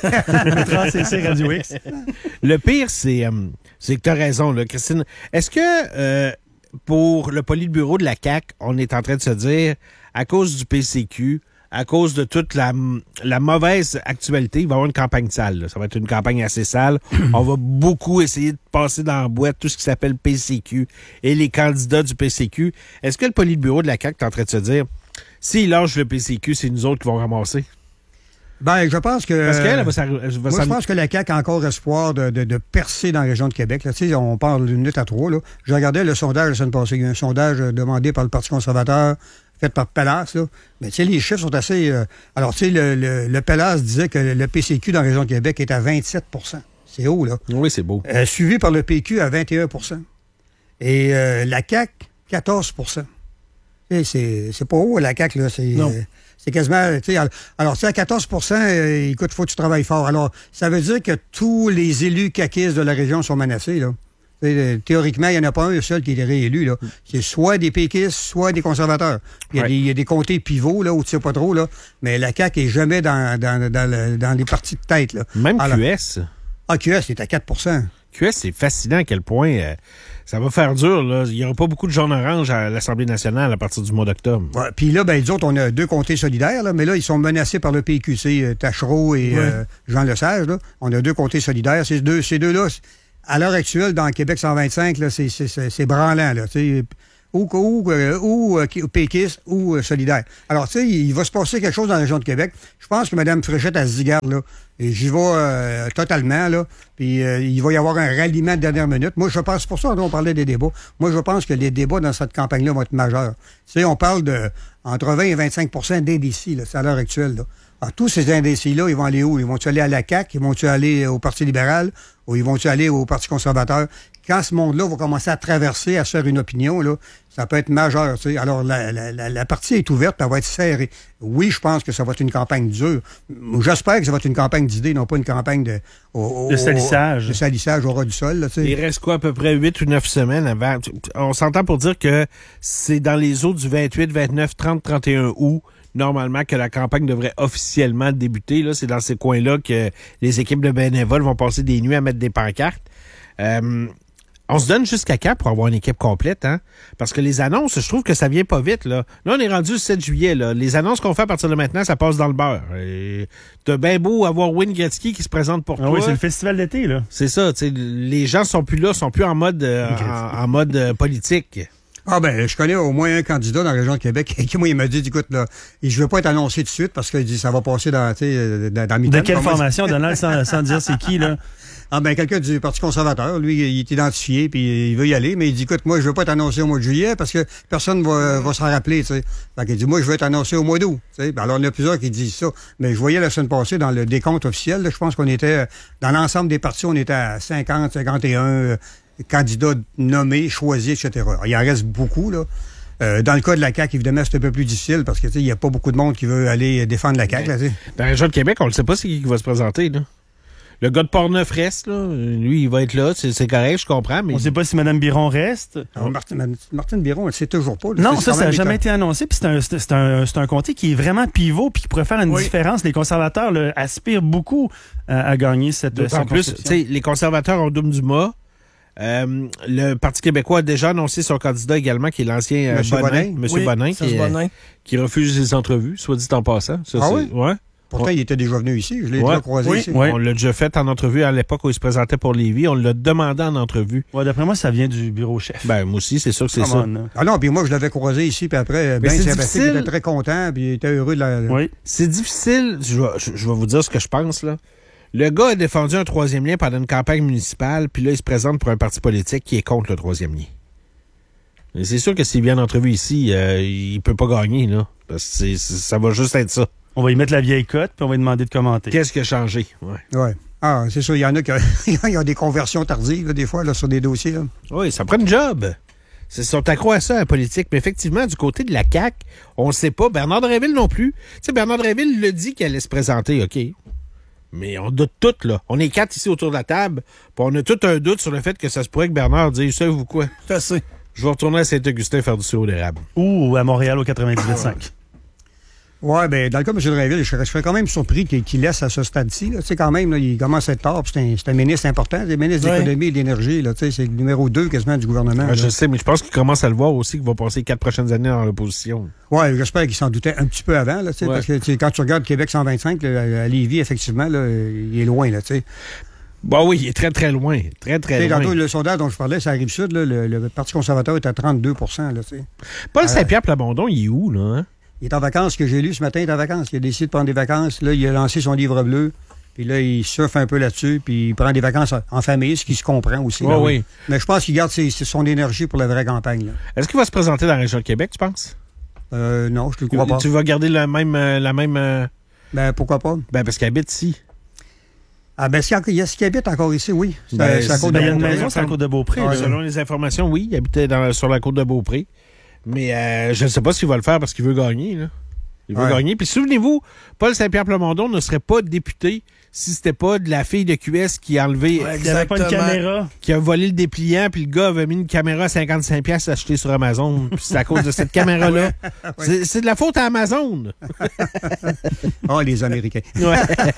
Speaker 2: c'est Radio X.
Speaker 1: Le pire, c'est, euh, c'est que tu as raison, là, Christine. Est-ce que, euh, pour le politburo de la C A Q, on est en train de se dire, à cause du P C Q, à cause de toute la, la mauvaise actualité, il va y avoir une campagne sale. Là. Ça va être une campagne assez sale. On va beaucoup essayer de passer dans la boîte tout ce qui s'appelle P C Q et les candidats du P C Q. Est-ce que le politburo de la C A Q est en train de se dire, s'il lâche le P C Q, c'est nous autres qui vont ramasser?
Speaker 18: Ben, je pense que...
Speaker 1: Parce qu'elle, elle va, elle va
Speaker 18: moi, je pense que la C A Q a encore espoir de, de, de percer dans la région de Québec. Là. Tu sais, on parle d'une minute à trois. Là. Je regardais le sondage la semaine passée. Il y a un sondage demandé par le Parti conservateur, fait par Pellas. Là. Mais tu sais, les chiffres sont assez... Euh... Alors, tu sais, le, le, le Pellas disait que le P C Q dans la région de Québec est à vingt-sept pour cent. C'est haut, là.
Speaker 1: Oui, c'est beau.
Speaker 18: Euh, suivi par le P Q à vingt et un pour cent. Et euh, la C A Q, quatorze pour cent. Et c'est, c'est pas haut, la C A Q, là. C'est,
Speaker 1: non.
Speaker 18: Euh, c'est quasiment... Tu sais, alors, tu sais, à quatorze pour cent, euh, écoute, il faut que tu travailles fort. Alors, ça veut dire que tous les élus caquistes de la région sont menacés, là. T'sais, théoriquement, il n'y en a pas un seul qui est réélu, là. C'est soit des péquistes, soit des conservateurs. Il y a, ouais. des, il y a des comtés pivots, là, où tu sais pas trop, là. Mais la C A Q est jamais dans, dans, dans, le, dans les partis de tête, là.
Speaker 1: Même alors, Q S.
Speaker 18: Ah, Q S, c'est à quatre pour cent.
Speaker 1: Q S, c'est fascinant à quel point euh, ça va faire dur. Là. Il n'y aura pas beaucoup de jaune orange à l'Assemblée nationale à partir du mois d'octobre.
Speaker 18: Ouais, puis là, ben, les autres, on a deux comtés solidaires, là, mais là, ils sont menacés par le P Q C, euh, Tachereau et
Speaker 1: Ouais.
Speaker 18: euh, Jean Lesage. Là. On a deux comtés solidaires. Ces, deux, ces deux-là, à l'heure actuelle, dans Québec cent vingt-cinq, là, c'est, c'est, c'est, c'est branlant. Là, ou ou, euh, ou euh, péquiste ou euh, solidaire. Alors, tu sais, il va se passer quelque chose dans la région de Québec. Je pense que Mme Fréchette, elle se dit, garde, là, et j'y vais euh, totalement, là, puis euh, il va y avoir un ralliement de dernière minute. Moi, je pense, c'est pour ça qu'on parlait des débats. Moi, je pense que les débats dans cette campagne-là vont être majeurs. Tu sais, on parle de entre vingt et vingt-cinq d'indécis, là, c'est à l'heure actuelle, là. Alors, tous ces indécis-là, ils vont aller où? Ils vont-tu aller à la C A Q? Ils vont-tu aller au Parti libéral? Ou ils vont-tu aller au Parti conservateur? Quand ce monde-là va commencer à traverser, à se faire une opinion, là, ça peut être majeur. Tu sais. Alors, la, la, la, la partie est ouverte, elle va être serrée. Oui, je pense que ça va être une campagne dure. J'espère que ça va être une campagne d'idées, non pas une campagne de... Au, au,
Speaker 2: de salissage.
Speaker 18: De salissage au ras du sol. Là, tu sais.
Speaker 1: Il reste quoi, à peu près huit ou neuf semaines avant? On s'entend pour dire que c'est dans les eaux du vingt-huit, vingt-neuf, trente, trente et un août, normalement, que la campagne devrait officiellement débuter. Là, c'est dans ces coins-là que les équipes de bénévoles vont passer des nuits à mettre des pancartes. Euh, on se donne jusqu'à quand pour avoir une équipe complète, hein? Parce que les annonces, je trouve que ça vient pas vite, là. Là, on est rendu le sept juillet, là. Les annonces qu'on fait à partir de maintenant, ça passe dans le beurre. Et t'as bien beau avoir Wayne Gretzky qui se présente pour
Speaker 2: ah
Speaker 1: toi.
Speaker 2: Oui, c'est le festival d'été, là.
Speaker 1: C'est ça, tu sais. Les gens sont plus là, sont plus en mode, euh, en, en mode euh, politique.
Speaker 18: Ah ben, je connais au moins un candidat dans la région de Québec qui, moi, il m'a dit, écoute, là, je ne veux pas être annoncé tout de suite parce qu'il dit ça va passer dans, tu sais, dans, dans le
Speaker 2: De quelle formation, Donald, sans, sans dire c'est qui, là?
Speaker 18: Ah ben, quelqu'un du Parti conservateur, lui, il est identifié, puis il veut y aller, mais il dit, écoute, moi, je veux pas être annoncé au mois de juillet parce que personne va, va s'en rappeler, tu sais. Fait qu'il dit, moi, je veux être annoncé au mois d'août, tu sais. Alors, il y en a plusieurs qui disent ça. Mais je voyais la semaine passée, dans le décompte officiel, là, je pense qu'on était, dans l'ensemble des partis, on était à cinquante, cinquante et un euh, candidats nommés, choisis, et cetera. Alors, il en reste beaucoup, là. Euh, dans le cas de la C A Q, évidemment, c'est un peu plus difficile parce que, tu sais, il n'y a pas beaucoup de monde qui veut aller défendre la C A Q, là, tu sais.
Speaker 1: Dans la région de Québec, on ne sait pas c'est qui qui va se présenter, là. Le gars de Portneuf reste, là. Lui, il va être là. C'est, c'est correct, je comprends. Mais...
Speaker 2: On ne sait pas si Mme Biron reste.
Speaker 18: Alors, Martine, Martine Biron, elle ne sait toujours pas. Là.
Speaker 2: Non,
Speaker 18: c'est
Speaker 2: ça, ça n'a jamais
Speaker 18: été
Speaker 2: été annoncé. Puis c'est un, c'est, c'est un, c'est un comté qui est vraiment pivot puis qui pourrait faire une
Speaker 1: oui.
Speaker 2: différence. Les conservateurs là, aspirent beaucoup à, à gagner cette
Speaker 1: D'autant plus, tu sais, les conservateurs ont Doum Dumas. Euh, le Parti québécois a déjà annoncé son candidat également, qui est l'ancien euh, Bonin, M.
Speaker 3: Oui,
Speaker 1: Bonin, qui,
Speaker 3: Bonin.
Speaker 1: qui refuse les entrevues, soit dit en passant. Ça,
Speaker 18: ah
Speaker 1: c'est,
Speaker 18: oui?
Speaker 1: Ouais.
Speaker 18: Pourtant,
Speaker 1: ouais.
Speaker 18: il était déjà venu ici. Je l'ai
Speaker 1: ouais.
Speaker 18: déjà croisé
Speaker 1: oui.
Speaker 18: ici.
Speaker 1: Oui. On l'a déjà fait en entrevue à l'époque où il se présentait pour Lévis. On l'a demandé en entrevue.
Speaker 2: Ouais, d'après moi, ça vient du bureau chef.
Speaker 1: Ben, moi aussi, c'est sûr que c'est
Speaker 2: Come
Speaker 1: ça.
Speaker 2: On,
Speaker 18: ah non, puis moi, je l'avais croisé ici, puis après, bien sympathique, il était très content, puis il était heureux de la...
Speaker 2: Oui.
Speaker 1: C'est difficile. Je vais, je, je vais vous dire ce que je pense, là. Le gars a défendu un troisième lien pendant une campagne municipale, puis là, il se présente pour un parti politique qui est contre le troisième lien. Et c'est sûr que s'il vient en entrevue ici, euh, il peut pas gagner, là. Parce que c'est, c'est, ça va juste être ça.
Speaker 2: On va y mettre la vieille cote, puis on va lui demander de commenter.
Speaker 1: Qu'est-ce qui a changé? Ouais.
Speaker 18: Ouais. Ah, c'est sûr, il y en a qui il y a des conversions tardives, là, des fois, là, sur des dossiers. Là.
Speaker 1: Oui, ça prend une job. Ils sont accro à ça, la politique. Mais effectivement, du côté de la C A Q, on ne sait pas. Bernard Drinville non plus. Tu sais, Bernard Drinville le dit qu'elle allait se présenter, OK. Mais on doute tout, là. On est quatre ici autour de la table, puis on a tout un doute sur le fait que ça se pourrait que Bernard dise, savez-vous quoi?
Speaker 3: C'est assez.
Speaker 1: Je vais retourner à Saint-Augustin faire du sirop d'érable.
Speaker 2: Ou à Montréal au quatre-vingt-dix-huit cinq.
Speaker 18: Ouais, ben dans le cas de M. Drainville, je serais, je serais quand même surpris qu'il, qu'il laisse à ce stade-ci. Tu sais, quand même, là, il commence à être tard, puis c'est un, c'est un ministre important, c'est un ministre ouais. de l'économie et de l'énergie. Là, c'est le numéro deux quasiment du gouvernement.
Speaker 1: Ouais, je sais, mais je pense qu'il commence à le voir aussi qu'il va passer les quatre prochaines années dans l'opposition.
Speaker 18: Oui, j'espère qu'il s'en doutait un petit peu avant, là, ouais. parce que quand tu regardes Québec cent vingt-cinq, là, à Lévis, effectivement, là, il est loin. Là, t'sais.
Speaker 1: Bah oui, il est très, très loin. Très, très
Speaker 18: t'sais,
Speaker 1: loin.
Speaker 18: Tantôt, le sondage dont je parlais, ça arrive sud, là, le, le Parti conservateur est à trente-deux pour cent. Là,
Speaker 1: Paul Saint-Pierre Plamondon, il est où, là? Hein?
Speaker 18: Il est en vacances, ce que j'ai lu ce matin, il est en vacances. Il a décidé de prendre des vacances. Là, il a lancé son livre bleu. Puis là, il surfe un peu là-dessus. Puis il prend des vacances en famille, ce qui se comprend aussi.
Speaker 1: Ouais,
Speaker 18: là,
Speaker 1: oui.
Speaker 18: Mais je pense qu'il garde ses, son énergie pour la vraie campagne. Là.
Speaker 1: Est-ce qu'il va se présenter dans la région de Québec, tu penses?
Speaker 18: Euh, non, je ne le crois
Speaker 1: tu,
Speaker 18: pas.
Speaker 1: Tu vas garder la même... La même euh...
Speaker 18: Ben, pourquoi pas?
Speaker 1: Ben, parce qu'il habite ici.
Speaker 18: Ah, ben, il y a ce qui habite encore ici, oui.
Speaker 2: C'est, ben, c'est à côte de Beaupré. Maison, c'est à la côte de Beaupré.
Speaker 1: Ah, selon les informations, oui, il habitait dans, sur la côte de Beaupré. Mais euh, je ne sais pas s'il va le faire parce qu'il veut gagner, là. Il va
Speaker 3: Ouais.
Speaker 1: gagner. Puis souvenez-vous, Paul Saint-Pierre Plamondon ne serait pas député si c'était pas de la fille de Q S qui a enlevé...
Speaker 3: Ouais,
Speaker 2: Il n'y avait pas une
Speaker 3: Exactement.
Speaker 2: caméra.
Speaker 1: qui a volé le dépliant, puis le gars avait mis une caméra à cinquante-cinq piastres achetée sur Amazon. Puis c'est à cause de cette caméra-là. C'est, c'est de la faute à Amazon.
Speaker 18: Ah, les Américains.
Speaker 1: Ouais.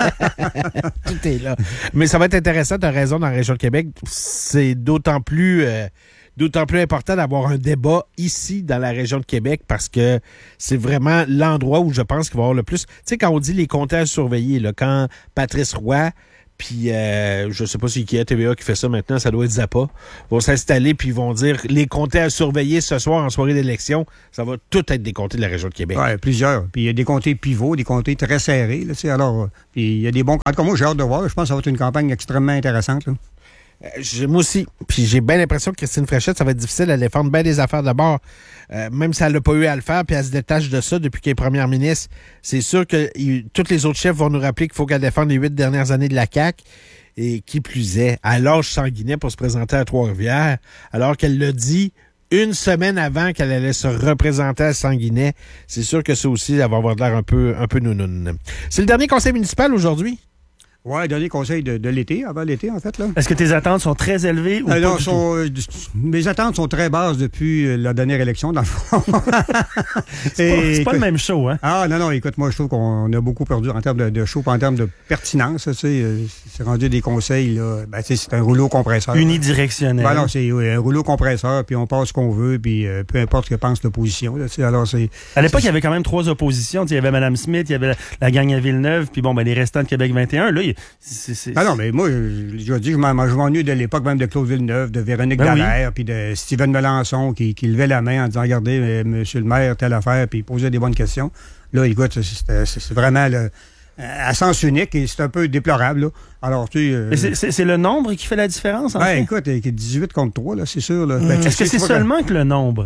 Speaker 1: Tout est là. Mais ça va être intéressant, tu as raison, dans la région de Québec. C'est d'autant plus... euh, D'autant plus important d'avoir un débat ici, dans la région de Québec, parce que c'est vraiment l'endroit où je pense qu'il va y avoir le plus... Tu sais, quand on dit les comptes à surveiller, là, quand Patrice Roy, puis euh, je sais pas si qui est T V A qui fait ça maintenant, ça doit être Zappa, vont s'installer puis ils vont dire les comtés à surveiller ce soir en soirée d'élection, ça va tout être des comtés de la région de Québec.
Speaker 18: Oui, plusieurs. Puis il y a des comtés pivots, des comtés très serrés. Là, tu sais, alors, puis il y a des bons... En tout cas, moi, j'ai hâte de voir. Je pense que ça va être une campagne extrêmement intéressante. Là.
Speaker 1: Euh, j'ai- moi aussi. Puis j'ai bien l'impression que Christine Fréchette, ça va être difficile à défendre bien des affaires d'abord. Euh, même si elle n'a pas eu à le faire, puis elle se détache de ça depuis qu'elle est première ministre. C'est sûr que il, tous les autres chefs vont nous rappeler qu'il faut qu'elle défende les huit dernières années de la C A Q. Et qui plus est, à l'âge sanguinet pour se présenter à Trois-Rivières, alors qu'elle l'a dit une semaine avant qu'elle allait se représenter à Sanguinet. C'est sûr que ça aussi, elle va avoir l'air un peu, un peu nounoun. C'est le dernier conseil municipal aujourd'hui?
Speaker 18: Oui, dernier conseil de, de l'été, avant l'été, en fait. Là.
Speaker 2: Est-ce que tes attentes sont très élevées ou
Speaker 18: Euh,
Speaker 2: pas
Speaker 18: non,
Speaker 2: du
Speaker 18: sont, euh, mes attentes sont très basses depuis euh, la dernière élection, dans le fond.
Speaker 2: C'est pas, c'est pas le même show, hein?
Speaker 18: Ah, non, non, écoute, moi, je trouve qu'on a beaucoup perdu en termes de, de show, en termes de pertinence. Tu sais, euh, c'est rendu des conseils, là. Ben, tu sais, c'est un rouleau compresseur.
Speaker 2: Unidirectionnel.
Speaker 18: Ben non, c'est oui, un rouleau compresseur, puis on passe ce qu'on veut, puis euh, peu importe ce que pense l'opposition. Là, tu sais, alors, c'est.
Speaker 2: À l'époque, il y avait quand même trois oppositions. Tu sais, il y avait Mme Smith, il y avait la, la gang à Villeneuve, puis bon, ben les restants de Québec vingt et un. Là, il- c'est, c'est,
Speaker 18: Ah non, mais moi, je, je dis, je m'en- je m'ennuie de l'époque même de Claude Villeneuve, de Véronique
Speaker 2: Ben
Speaker 18: Dallaire, puis de Stephen Melançon qui, qui levait la main en disant, regardez, euh, monsieur le maire, telle affaire, puis il posait des bonnes questions. Là, écoute, c'est, c'est, c'est vraiment le, à sens unique et c'est un peu déplorable. Là. Alors, tu sais... euh,
Speaker 2: Mais c'est, c'est, c'est le nombre qui fait la différence, en
Speaker 18: ben,
Speaker 2: fait?
Speaker 18: écoute, euh, dix-huit contre trois, là, c'est sûr. Là.
Speaker 2: Hum.
Speaker 18: Ben, tu
Speaker 2: Est-ce que
Speaker 18: sais,
Speaker 2: c'est
Speaker 18: tu vois,
Speaker 2: seulement que le nombre?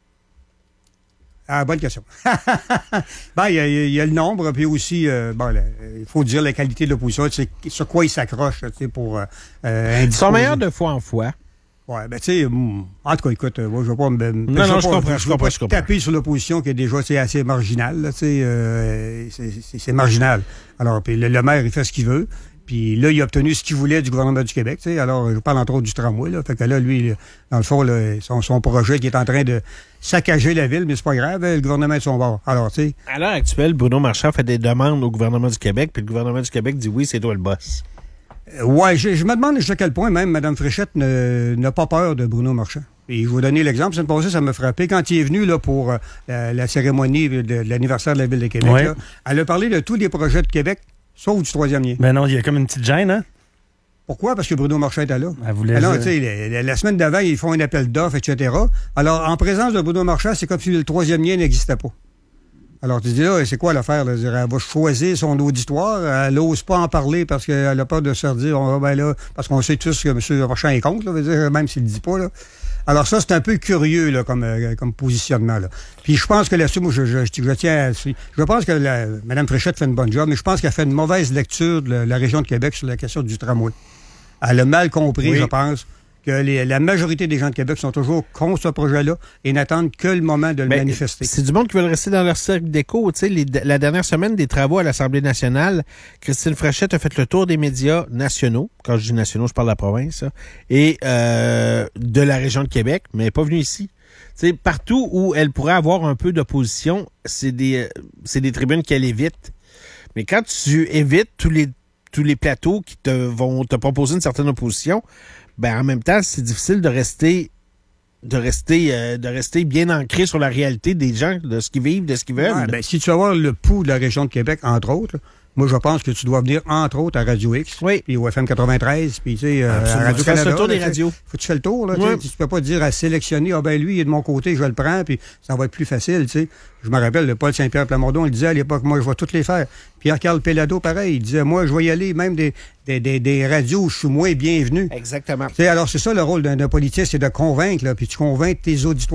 Speaker 18: Ah, bonne question. Ben, il y, a- il y a le nombre, puis aussi, euh, bon, là, il faut dire la qualité de l'opposition, tu sais, sur quoi ils s'accrochent, tu sais, pour euh, euh,
Speaker 1: Ils sont
Speaker 18: indisposer.
Speaker 1: meilleurs de fois en fois.
Speaker 18: Ouais, ben, tu sais, hum, en tout cas, écoute, euh, moi, je veux pas me.
Speaker 1: Non,
Speaker 18: je
Speaker 1: non,
Speaker 18: veux
Speaker 1: je
Speaker 18: pas-
Speaker 1: comprends, je
Speaker 18: veux
Speaker 1: comprends,
Speaker 18: pas
Speaker 1: je comprends.
Speaker 18: taper sur l'opposition qui est déjà, tu sais, assez marginale, là, tu sais, euh, c'est, c'est, c'est marginal. Alors, puis le, le maire, il fait ce qu'il veut. Puis là, il a obtenu ce qu'il voulait du gouvernement du Québec. Tu sais. Alors, je parle entre autres du tramway. Là. Fait que là, lui, dans le fond, là, son, son projet qui est en train de saccager la ville, mais c'est pas grave, le gouvernement est de son bord. Alors, tu sais.
Speaker 1: À l'heure actuelle, Bruno Marchand fait des demandes au gouvernement du Québec, puis le gouvernement du Québec dit oui, c'est toi le boss.
Speaker 18: Euh, ouais, je, je me demande jusqu'à quel point même Mme Fréchette ne- n'a pas peur de Bruno Marchand. Et je vais vous donner l'exemple. C'est passé, ça m'a frappé. Quand il est venu là, pour euh, la, la cérémonie de, de l'anniversaire de la Ville de Québec,
Speaker 2: Ouais.
Speaker 18: là, elle a parlé de tous les projets de Québec, sauf du troisième lien.
Speaker 2: Ben non, il y a comme une petite gêne, hein?
Speaker 18: Pourquoi? Parce que Bruno Marchand était là.
Speaker 2: Elle voulait
Speaker 18: Alors,
Speaker 2: dire-
Speaker 18: tu sais, la, la semaine d'avant, ils font un appel d'offres, et cetera. Alors, en présence de Bruno Marchand, c'est comme si le troisième lien n'existait pas. Alors, tu dis là, c'est quoi l'affaire? Là? Je veux dire, Elle va choisir son auditoire. Elle n'ose pas en parler parce qu'elle a peur de se redire, oh, ben là, parce qu'on sait tous que M. Marchand est contre, là, veut dire, même s'il ne le dit pas. Là. Alors, ça, c'est un peu curieux là, comme, euh, comme positionnement. Là. Puis, je pense que là-dessus, moi, je, je, je, je tiens à. Je pense que la, Mme Fréchette fait une bonne job, mais je pense qu'elle fait une mauvaise lecture de la, la région de Québec sur la question du tramway. Elle a mal compris,
Speaker 1: Oui.
Speaker 18: je pense, que les- la majorité des gens de Québec sont toujours contre ce projet-là et n'attendent que le moment de le
Speaker 1: Ben,
Speaker 18: manifester.
Speaker 1: c'est du monde qui veut rester dans leur cercle d'écho. Tu sais, les- la dernière semaine des travaux à l'Assemblée nationale, Christine Fréchette a fait le tour des médias nationaux. Quand je dis nationaux, je parle de la province. là, et euh, de la région de Québec, mais elle n'est pas venue ici. Tu sais, partout où elle pourrait avoir un peu d'opposition, c'est des, c'est des tribunes qu'elle évite. Mais quand tu évites tous les tous les plateaux qui te vont te proposer une certaine opposition, ben en même temps, c'est difficile de rester de rester euh, de rester bien ancré sur la réalité des gens, de ce qu'ils vivent, de ce qu'ils veulent.
Speaker 18: Ouais, ben, si tu veux avoir le pouls de la région de Québec, entre autres, moi, je pense que tu dois venir, entre autres, à Radio X, puis au F M quatre-vingt-treize, puis, tu sais, euh, à
Speaker 1: Absolument.
Speaker 18: Radio-Canada.
Speaker 1: Tu fasses le tour
Speaker 18: là,
Speaker 1: des
Speaker 18: tu sais,
Speaker 1: radios.
Speaker 18: Faut que tu fasses le tour, là. tu
Speaker 1: Ouais.
Speaker 18: sais, Tu peux pas dire à sélectionner, ah ben lui, il est de mon côté, je le prends, puis ça va être plus facile, tu sais. Je me rappelle, le Paul Saint-Pierre Plamondon, il disait à l'époque, moi, je vais toutes les faire. Pierre-Carl Pellado, pareil, il disait, moi, je vais y aller, même des, des, des, des radios où je suis moins bienvenu.
Speaker 1: Exactement.
Speaker 18: Tu sais, alors, c'est ça le rôle d'un d'un politicien, c'est de convaincre, là, puis tu convaincs tes auditoires.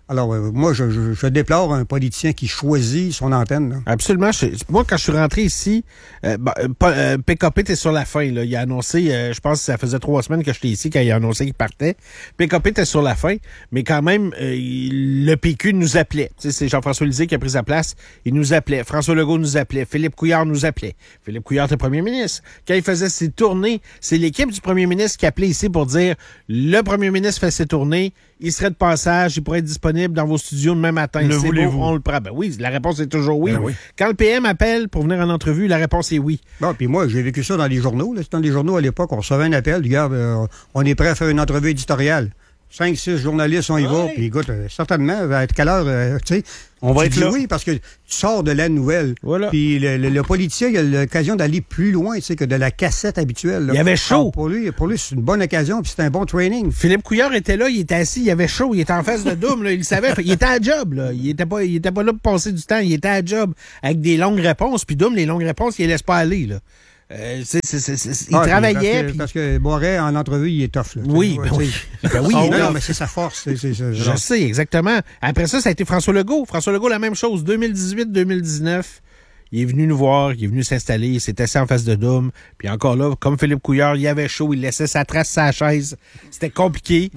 Speaker 18: Alors, euh, moi, je, je, je déplore un politicien qui choisit son antenne. Là.
Speaker 1: Absolument. Je, moi, quand je suis rentré ici, euh, bah, euh, P K P était sur la fin. Là. Il a annoncé, euh, je pense que ça faisait trois semaines que j'étais ici quand il a annoncé qu'il partait. P K P était sur la fin, mais quand même, euh, il, le P Q nous appelait. Tu sais, c'est Jean-François Lisée qui a pris sa place. Il nous appelait. François Legault nous appelait. Philippe Couillard nous appelait. Philippe Couillard était premier ministre. Quand il faisait ses tournées, c'est l'équipe du premier ministre qui appelait ici pour dire le premier ministre fait ses tournées, il serait de passage, il pourrait être disponible dans vos studios demain matin.
Speaker 2: Le
Speaker 1: c'est
Speaker 2: voulez-vous?
Speaker 1: beau, on le prend. Ben oui, la réponse est toujours oui.
Speaker 18: Ben oui.
Speaker 1: Quand le P M appelle pour venir en entrevue, la réponse est oui.
Speaker 18: Bon, puis moi, j'ai vécu ça dans les journaux. Là. Dans les journaux, à l'époque, on recevait un appel. Regarde, euh, on est prêt à faire une entrevue éditoriale. Cinq, six journalistes, on y va. Puis écoute, euh, certainement, à quelle heure, euh, tu sais,
Speaker 2: on va
Speaker 18: tu
Speaker 2: être
Speaker 18: dis
Speaker 2: là.
Speaker 18: Oui, parce que tu sors de la nouvelle.
Speaker 1: Voilà.
Speaker 18: Puis le, le, le politicien, il a l'occasion d'aller plus loin, tu sais, que de la cassette habituelle. Là.
Speaker 1: Il avait chaud.
Speaker 18: Alors, pour lui, pour lui, c'est une bonne occasion, puis c'est un bon training.
Speaker 1: Philippe Couillard était là, il était assis, il avait chaud, il était en face de Doom, là, il le savait. Il était à job, là. Il était pas, il était pas là pour passer du temps, il était à job avec des longues réponses. Puis Doom, les longues réponses, il les laisse pas aller, là. Euh, c'est, c'est, c'est, c'est, il
Speaker 18: ah,
Speaker 1: travaillait.
Speaker 18: Parce que, parce que Moret, en entrevue, il est tough. Là,
Speaker 1: oui, ben oui. Ben oui,
Speaker 18: oh,
Speaker 1: non,
Speaker 18: non, mais c'est sa force. C'est, c'est, c'est,
Speaker 1: je
Speaker 18: genre.
Speaker 1: sais, exactement. Après ça, ça a été François Legault. François Legault, la même chose. deux mille dix-huit deux mille dix-neuf, il est venu nous voir, il est venu s'installer, il s'est assis en face de Doom. Puis encore là, comme Philippe Couillard, il avait chaud, il laissait sa trace sur sa chaise. C'était compliqué.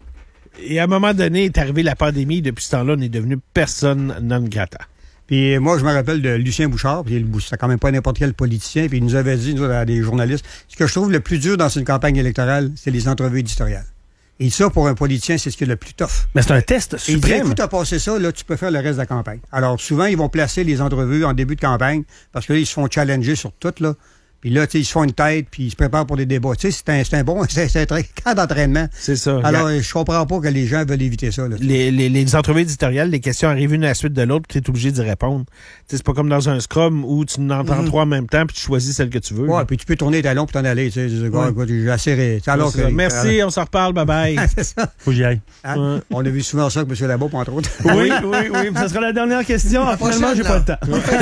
Speaker 1: Et à un moment donné, est arrivée la pandémie. Depuis ce temps-là, on est devenu personne non grata.
Speaker 18: Puis moi, je me rappelle de Lucien Bouchard, puis c'est quand même pas n'importe quel politicien, puis il nous avait dit, nous, à des journalistes, ce que je trouve le plus dur dans une campagne électorale, c'est les entrevues éditoriales. Et ça, pour un politicien, c'est ce qui est le plus tough.
Speaker 2: Mais c'est un test suprême.
Speaker 18: Et il dit, écoute, t'as passé ça, là, tu peux faire le reste de la campagne. Alors, souvent, ils vont placer les entrevues en début de campagne, parce que là, ils se font challenger sur tout, là. Puis là, tu sais, ils se font une tête, puis ils se préparent pour des débats. Tu sais, c'est un, c'est un bon c'est, c'est un très camp d'entraînement.
Speaker 1: C'est ça.
Speaker 18: Alors, a... je comprends pas que les gens veulent éviter ça. Là,
Speaker 1: les, les, les entrevues éditoriales, les questions arrivent une à la suite de l'autre, puis tu es obligé d'y répondre. Tu sais, c'est pas comme dans un scrum où tu en entends mm-hmm. trois en même temps, puis tu choisis celle que tu veux.
Speaker 18: Ouais,
Speaker 1: là.
Speaker 18: Puis tu peux tourner tes talons pour t'en aller. Tu sais, ouais. Écoute, j'ai assez ré... alors
Speaker 1: que, merci, alors... on s'en reparle, bye bye.
Speaker 18: C'est ça.
Speaker 2: Faut que j'y aille.
Speaker 18: Hein? Ouais. On a vu souvent ça avec M. Labo, entre autres.
Speaker 2: Oui, oui, oui. Ça sera la dernière question. Ah, finalement, j'ai pas le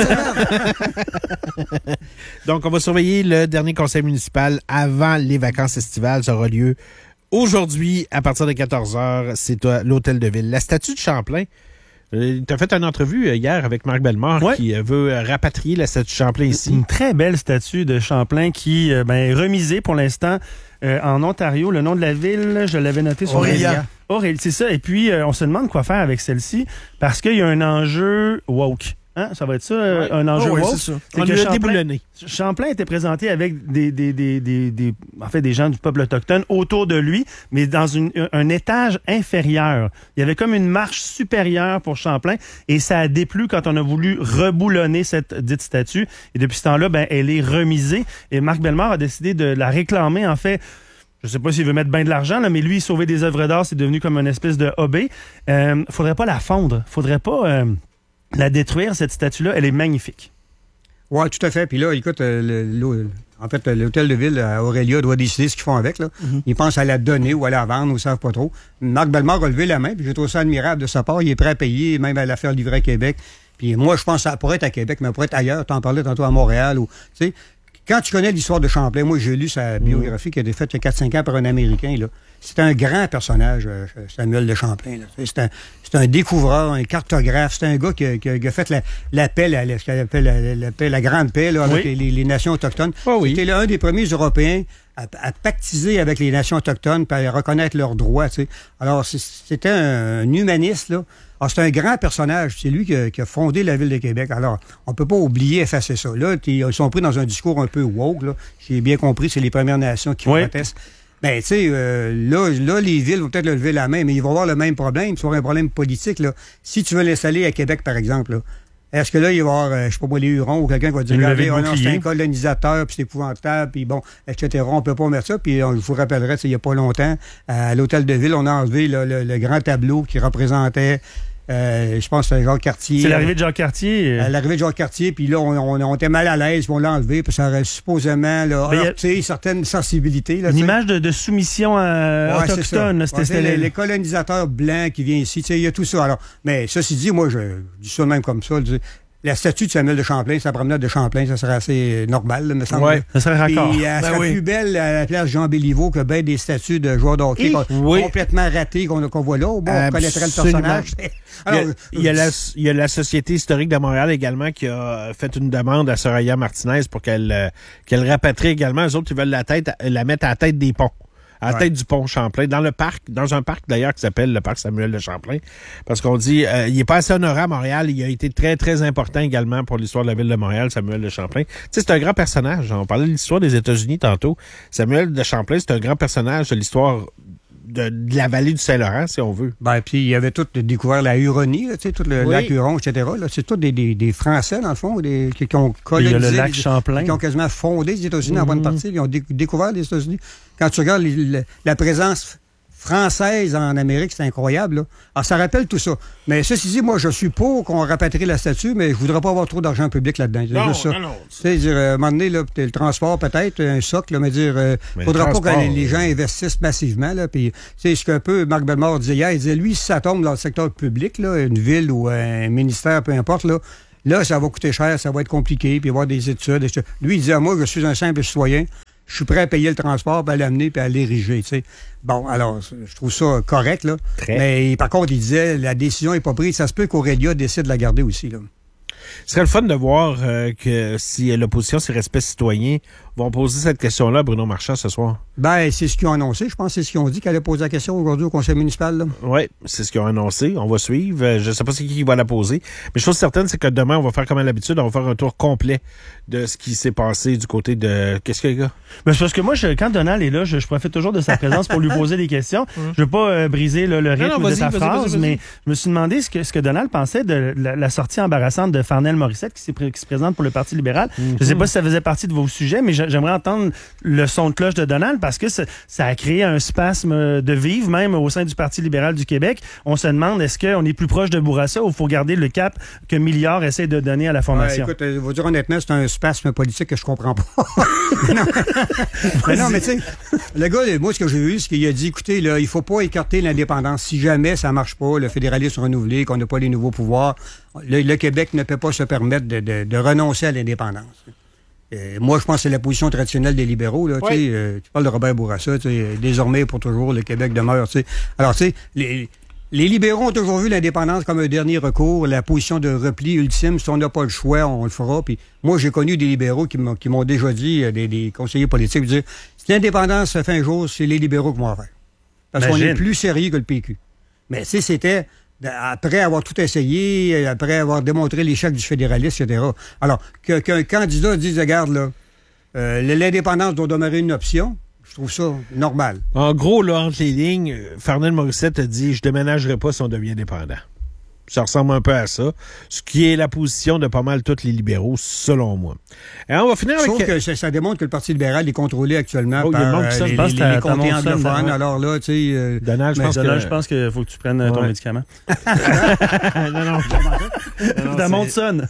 Speaker 2: temps.
Speaker 1: Donc, on va surveiller le dernier conseil municipal avant les vacances estivales. Ça aura lieu aujourd'hui à partir de quatorze heures. C'est à l'Hôtel de Ville. La statue de Champlain, euh, tu as fait une entrevue hier avec Marc Bellemare ouais. qui veut rapatrier la statue de Champlain ici.
Speaker 2: Une très belle statue de Champlain qui euh, ben, est remisée pour l'instant euh, en Ontario. Le nom de la ville, je l'avais noté sur
Speaker 3: Aurélia.
Speaker 2: Aurélia, c'est ça. Et puis, euh, on se demande quoi faire avec celle-ci parce qu'il y a un enjeu woke. Hein? Ça va être ça, ouais. un enjeu
Speaker 3: oh, oui,
Speaker 2: woke.
Speaker 3: c'est ça.
Speaker 2: C'est
Speaker 1: on
Speaker 2: que
Speaker 1: lui a
Speaker 2: Champlain,
Speaker 1: déboulonné.
Speaker 2: Champlain était présenté avec des, des, des, des, des, en fait, des gens du peuple autochtone autour de lui, mais dans une, un étage inférieur. Il y avait comme une marche supérieure pour Champlain et ça a déplu quand on a voulu reboulonner cette dite statue. Et depuis ce temps-là, ben, elle est remisée et Marc Bellemare a décidé de la réclamer, en fait. Je sais pas s'il veut mettre bien de l'argent, là, mais lui, sauver des œuvres d'art, c'est devenu comme une espèce de hobby. Euh, faudrait pas la fondre. Faudrait pas euh, la détruire, cette statue-là. Elle est magnifique.
Speaker 18: Oui, tout à fait. Puis là, écoute, euh, le, le, en fait, l'hôtel de ville à Aurélia doit décider ce qu'ils font avec. Là. Mm-hmm. Ils pensent à la donner ou à la vendre, ou ils ne savent pas trop. Marc Bellemare a levé la main, puis je trouve ça admirable de sa part. Il est prêt à payer, même à la faire livrer à Québec. Puis moi, je pense que ça pourrait être à Québec, mais ça pourrait être ailleurs. Tu en parlais tantôt à Montréal. Ou, tu sais, quand tu connais l'histoire de Champlain, moi, j'ai lu sa biographie qui a été faite il y a quatre cinq ans par un Américain. Là. C'est un grand personnage, Samuel de Champlain. Là. C'est, un, c'est un découvreur, un cartographe. C'est un gars qui a, qui a, qui a fait la, la paix, la, la, ce qu'on appelle la, la, paix, la grande paix là, avec oui. les, les nations autochtones.
Speaker 1: Oh oui.
Speaker 18: C'était l'un des premiers Européens à, à pactiser avec les nations autochtones et à reconnaître leurs droits. Tu sais. Alors, c'est, c'était un, un humaniste, là. Alors, c'est un grand personnage. C'est lui qui a, qui a fondé la Ville de Québec. Alors, on ne peut pas oublier effacer ça. Là, ils sont pris dans un discours un peu woke. Là. J'ai bien compris, c'est les Premières Nations qui oui. protestent. Ben, tu sais, euh, là, là, les villes vont peut-être lever la main, mais ils vont avoir le même problème. C'est un problème politique. Là. Si tu veux l'installer à Québec, par exemple, là, est-ce que là, il va y avoir, euh, je sais pas moi, les Hurons ou quelqu'un qui va dire, regardez, oh non, c'est un colonisateur, puis c'est épouvantable, puis bon, et cetera. On peut pas mettre ça. Puis on, je vous rappellerai, il y a pas longtemps, à l'Hôtel de Ville, on a enlevé là, le, le grand tableau qui représentait... Euh, je pense que c'est Jacques Cartier.
Speaker 2: C'est l'arrivée de Jacques Cartier.
Speaker 18: Euh, l'arrivée de Jacques Cartier, puis là, on, on, on était mal à l'aise, puis on l'a enlevé, puis ça aurait supposément là, heurté a... certaines sensibilités. Là,
Speaker 2: une
Speaker 18: t'sais.
Speaker 2: image de, de soumission à ouais, autochtone.
Speaker 18: Là,
Speaker 2: c'était,
Speaker 18: ouais,
Speaker 2: c'était
Speaker 18: les, les colonisateurs blancs qui viennent ici, il y a tout ça. Alors, mais ceci dit, moi, je, je dis ça même comme ça. Je dis, la statue de Samuel de Champlain, sa promenade de Champlain, ça serait assez normal, là, me semble.
Speaker 2: Oui, ça serait raccord.
Speaker 18: Puis, elle
Speaker 2: Ben
Speaker 18: serait
Speaker 2: oui.
Speaker 18: plus belle à la place Jean Béliveau que bien des statues de joueurs de hockey
Speaker 1: Et-
Speaker 18: qu'on-
Speaker 1: oui.
Speaker 18: complètement ratées qu'on qu'on voit là. Bon, on connaîtrait le
Speaker 1: Absolument.
Speaker 18: personnage.
Speaker 1: Il y, a,
Speaker 18: Alors,
Speaker 1: il, y a la, il y a la Société historique de Montréal également qui a fait une demande à Soraya Martinez pour qu'elle euh, qu'elle rapatrie également. Eux autres, ils veulent la tête, la mettre à la tête des ponts. À la
Speaker 18: Ouais.
Speaker 1: tête du pont Champlain, dans le parc, dans un parc d'ailleurs qui s'appelle le parc Samuel de Champlain. Parce qu'on dit, euh, il est pas assez honoré à Montréal, il a été très, très important également pour l'histoire de la ville de Montréal, Samuel de Champlain. Tu sais, c'est un grand personnage. On parlait de l'histoire des États-Unis tantôt. Samuel de Champlain, c'est un grand personnage de l'histoire de, de la vallée du Saint-Laurent, si on veut.
Speaker 18: Ben, puis il y avait tout découvert la Huronie, là, tu sais, tout le
Speaker 1: Oui.
Speaker 18: lac Huron, et cetera. Là, c'est tous des, des, des Français, dans le fond, des, qui, qui ont
Speaker 2: Il y a
Speaker 18: colonisé.
Speaker 2: le lac
Speaker 18: les-
Speaker 2: Champlain.
Speaker 18: Qui ont quasiment fondé les États-Unis en
Speaker 2: Mhm.
Speaker 18: bonne partie. Ils ont dé- découvert les États-Unis. Quand tu regardes les- les- la présence française en Amérique, c'est incroyable. Là. Alors, ça rappelle tout ça. Mais ceci dit, moi, je suis pour qu'on rapatrie la statue, mais je voudrais pas avoir trop d'argent public là-dedans. C'est
Speaker 1: Non,
Speaker 18: juste ça.
Speaker 1: non, non.
Speaker 18: Tu sais, dire, euh, à un moment donné, là, peut-être le transport, peut-être, un socle, là, mais dire, euh,
Speaker 1: Mais
Speaker 18: faudra
Speaker 1: le
Speaker 18: pas que
Speaker 1: transport,
Speaker 18: les, les gens
Speaker 1: euh,
Speaker 18: investissent massivement, là. Puis, c'est ce qu'un peu Marc Bellemare disait hier. Il disait, lui, si ça tombe dans le secteur public, là, une ville ou un ministère, peu importe, là, là, ça va coûter cher, ça va être compliqué, puis avoir des études. Et tout. Lui, il disait, moi, je suis un simple citoyen. Je suis prêt à payer le transport, puis à l'amener, puis à l'ériger, tu sais. Bon, alors, je trouve ça correct, là.
Speaker 1: Très.
Speaker 18: Mais par contre, il disait, la décision n'est pas prise. Ça se peut qu'Aurélia décide de la garder aussi, là.
Speaker 1: Ce serait le fun de voir euh, que si l'opposition, si Respect citoyen, vont poser cette question-là à Bruno Marchand ce soir.
Speaker 18: Ben, c'est ce qu'ils ont annoncé. Je pense que c'est ce qu'ils ont dit qu'elle allait poser la question aujourd'hui au conseil municipal, là.
Speaker 1: Oui, c'est ce qu'ils ont annoncé. On va suivre. Euh, Je ne sais pas c'est qui qui va la poser. Mais chose certaine, c'est que demain, on va faire comme à l'habitude, on va faire un tour complet de ce qui s'est passé du côté de... Qu'est-ce qu'il y a, gars?
Speaker 2: Ben, c'est parce que moi, je, quand Donald est là, je, je profite toujours de sa présence pour lui poser des questions. Je veux pas euh, briser là, le rythme
Speaker 1: non,
Speaker 2: de
Speaker 1: vas-y,
Speaker 2: sa
Speaker 1: vas-y,
Speaker 2: phrase,
Speaker 1: vas-y, vas-y.
Speaker 2: mais je me suis demandé ce que, ce que Donald pensait de la, la sortie embarrassante de Farnell Morissette qui, s'est pré- qui se présente pour le Parti libéral. Je sais pas si ça faisait partie de vos sujets, mais j'a- j'aimerais entendre le son de cloche de Donald parce que ça, ça a créé un spasme de vivre, même au sein du Parti libéral du Québec. On se demande, est-ce qu'on est plus proche de Bourassa ou il faut garder le cap que Milliard essaie de donner à la
Speaker 18: Ouais,
Speaker 2: formation?
Speaker 18: écoute, euh, je vais dire honnêtement, c'est un spasme politique que je comprends pas. non. mais non, mais tu sais, le gars, moi, ce que j'ai vu, c'est qu'il a dit, écoutez, là, il faut pas écarter l'indépendance. Si jamais ça marche pas, le fédéralisme renouvelé, qu'on n'a pas les nouveaux pouvoirs, le, le Québec ne peut pas se permettre de, de- de renoncer à l'indépendance. Euh, moi, je pense que c'est la position traditionnelle des libéraux. Là, tu sais, euh, tu parles de Robert Bourassa, tu sais, désormais et pour toujours, le Québec demeure. Tu sais. Alors, tu sais, les, les libéraux ont toujours vu l'indépendance comme un dernier recours, la position de repli ultime. Si on n'a pas le choix, on le fera. Puis moi, j'ai connu des libéraux qui m'ont, qui m'ont déjà dit, euh, des, des conseillers politiques, dire si l'indépendance se fait un jour, c'est les libéraux qui vont la faire. Parce qu'on
Speaker 2: Imagine.
Speaker 18: est plus sérieux que le P Q. Mais tu sais, c'était après avoir tout essayé, après avoir démontré l'échec du fédéralisme, et cetera. Alors, que- qu'un candidat dise, regarde, là, euh, l'indépendance doit demeurer une option, je trouve ça normal.
Speaker 1: En gros, là, entre les lignes, Farnell Morissette a dit « Je déménagerai pas si on devient indépendant ». Ça ressemble un peu à ça, ce qui est la position de pas mal tous les libéraux, selon moi. Et on va finir
Speaker 18: Sauf
Speaker 1: avec...
Speaker 18: que ça, ça démontre que le Parti libéral est contrôlé actuellement
Speaker 1: Oh, il y a
Speaker 18: par
Speaker 1: le monde
Speaker 18: euh,
Speaker 1: qui sonne.
Speaker 18: les,
Speaker 1: Je pense
Speaker 18: les-
Speaker 1: que
Speaker 18: les
Speaker 1: t'as-
Speaker 18: comtés
Speaker 1: t'as mon son,
Speaker 18: anglophones.
Speaker 1: ouais.
Speaker 18: Alors là, tu sais... euh,
Speaker 1: Donald, je
Speaker 18: mais
Speaker 1: pense
Speaker 2: Donald,
Speaker 1: que...
Speaker 2: je pense qu'il faut que tu prennes euh, ton
Speaker 1: Ouais.
Speaker 2: médicament.
Speaker 1: non, non. non,
Speaker 2: Ta
Speaker 1: c'est-
Speaker 2: montre sonne.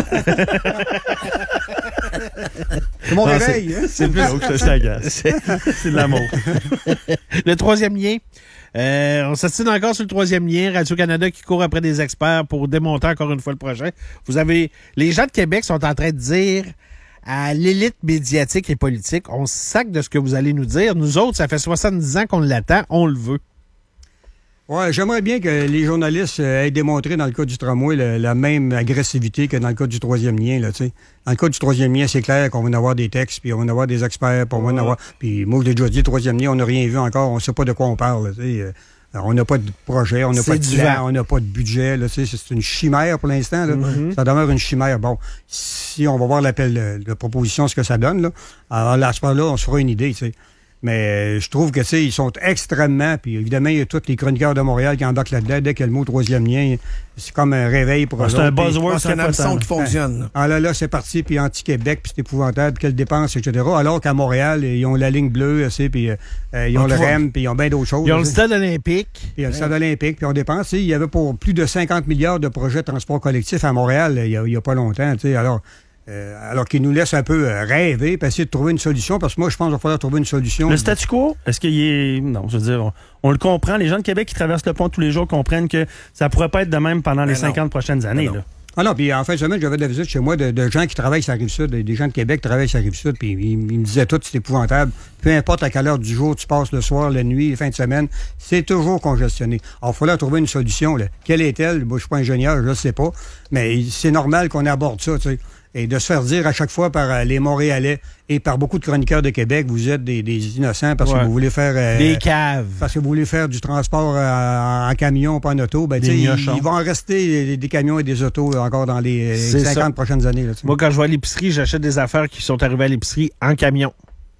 Speaker 18: C'est mon
Speaker 1: Non,
Speaker 18: réveil, hein?
Speaker 2: C'est plus haut que ça, je t'agace.
Speaker 1: C'est
Speaker 2: C'est de l'amour.
Speaker 1: Le troisième lien. Euh, on s'assine encore sur le troisième lien. Radio-Canada qui court après des experts pour démonter encore une fois le projet. Vous avez... Les gens de Québec sont en train de dire à l'élite médiatique et politique, on se sac de ce que vous allez nous dire. Nous autres, ça fait soixante-dix ans qu'on l'attend, on le veut.
Speaker 18: Ouais, j'aimerais bien que les journalistes euh, aient démontré dans le cas du tramway la, la même agressivité que dans le cas du troisième lien, là, tu sais. Dans le cas du troisième lien, c'est clair qu'on va en avoir des textes, puis on va en avoir des experts, puis on va en avoir... Puis moi, je l'ai déjà dit, le troisième lien, on n'a rien vu encore, on sait pas de quoi on parle, là, tu sais. Euh, alors, on n'a pas de projet, on n'a
Speaker 1: C'est
Speaker 18: pas de
Speaker 1: du
Speaker 18: plan,
Speaker 1: vent.
Speaker 18: on n'a pas de budget, là, tu sais. C'est une chimère pour l'instant, là.
Speaker 1: Mm-hmm.
Speaker 18: Ça demeure une chimère. Bon, si on va voir l'appel de, de proposition, ce que ça donne, là, alors là, à ce moment-là, on se fera une idée, tu sais. Mais euh, je trouve que, tu sais, ils sont extrêmement... Puis évidemment, il y a tous les chroniqueurs de Montréal qui embarquent là-dedans. Dès qu'il y a le mot troisième lien, c'est comme un réveil pour
Speaker 2: Ah,
Speaker 18: eux
Speaker 2: c'est un
Speaker 18: autres. Puis-
Speaker 2: buzzword
Speaker 3: C'est un hameçon qui fonctionne. là.
Speaker 18: Ah là, là, c'est parti, puis anti-Québec, puis c'est épouvantable, quelles dépenses, et cetera. Alors qu'à Montréal, ils ont la ligne bleue, tu sais, puis euh, ils ont
Speaker 3: Ah,
Speaker 18: le
Speaker 3: tu vois.
Speaker 18: R E M, puis ils ont bien d'autres choses.
Speaker 1: Ils ont
Speaker 18: là,
Speaker 1: le
Speaker 18: tu sais.
Speaker 1: stade olympique.
Speaker 18: Puis il y a le stade olympique, puis on dépense. Tu sais, il y avait pour plus de cinquante milliards de projets de transport collectif à Montréal il y a, il y a pas longtemps. Tu sais, alors, euh, alors qu'ils nous laissent un peu euh, rêver, puis essayer de trouver une solution, parce que moi, je pense qu'il va falloir trouver une solution.
Speaker 2: Le statu quo, est-ce qu'il est... Non, je veux dire, on, on le comprend. Les gens de Québec qui traversent le pont tous les jours comprennent que ça pourrait pas être de même pendant les
Speaker 3: Ben non.
Speaker 2: cinquante prochaines années.
Speaker 3: Ben non.
Speaker 2: là.
Speaker 18: Ah non, puis en fin de semaine, j'avais de la visite chez moi de, de gens qui travaillent sur la Rive-Sud, des gens de Québec qui travaillent sur la Rive-Sud, puis ils, ils me disaient tout, c'est épouvantable. Peu importe à quelle heure du jour tu passes, le soir, la nuit, les fins de semaine, c'est toujours congestionné. Alors, il fallait trouver une solution. Là. Quelle est-elle? Moi, je suis pas ingénieur, je ne sais pas, mais c'est normal qu'on aborde ça, tu sais. Et de se faire dire à chaque fois par euh, les Montréalais et par beaucoup de chroniqueurs de Québec, vous êtes des, des innocents parce ouais. que vous voulez faire... Euh,
Speaker 1: des caves.
Speaker 18: Parce que vous voulez faire du transport euh, en camion, pas en auto. Ben, il, il va en rester des, des camions et des autos encore dans les c'est cinquante ça. Prochaines années. Là,
Speaker 1: moi, quand je vais à l'épicerie, j'achète des affaires qui sont arrivées à l'épicerie en camion.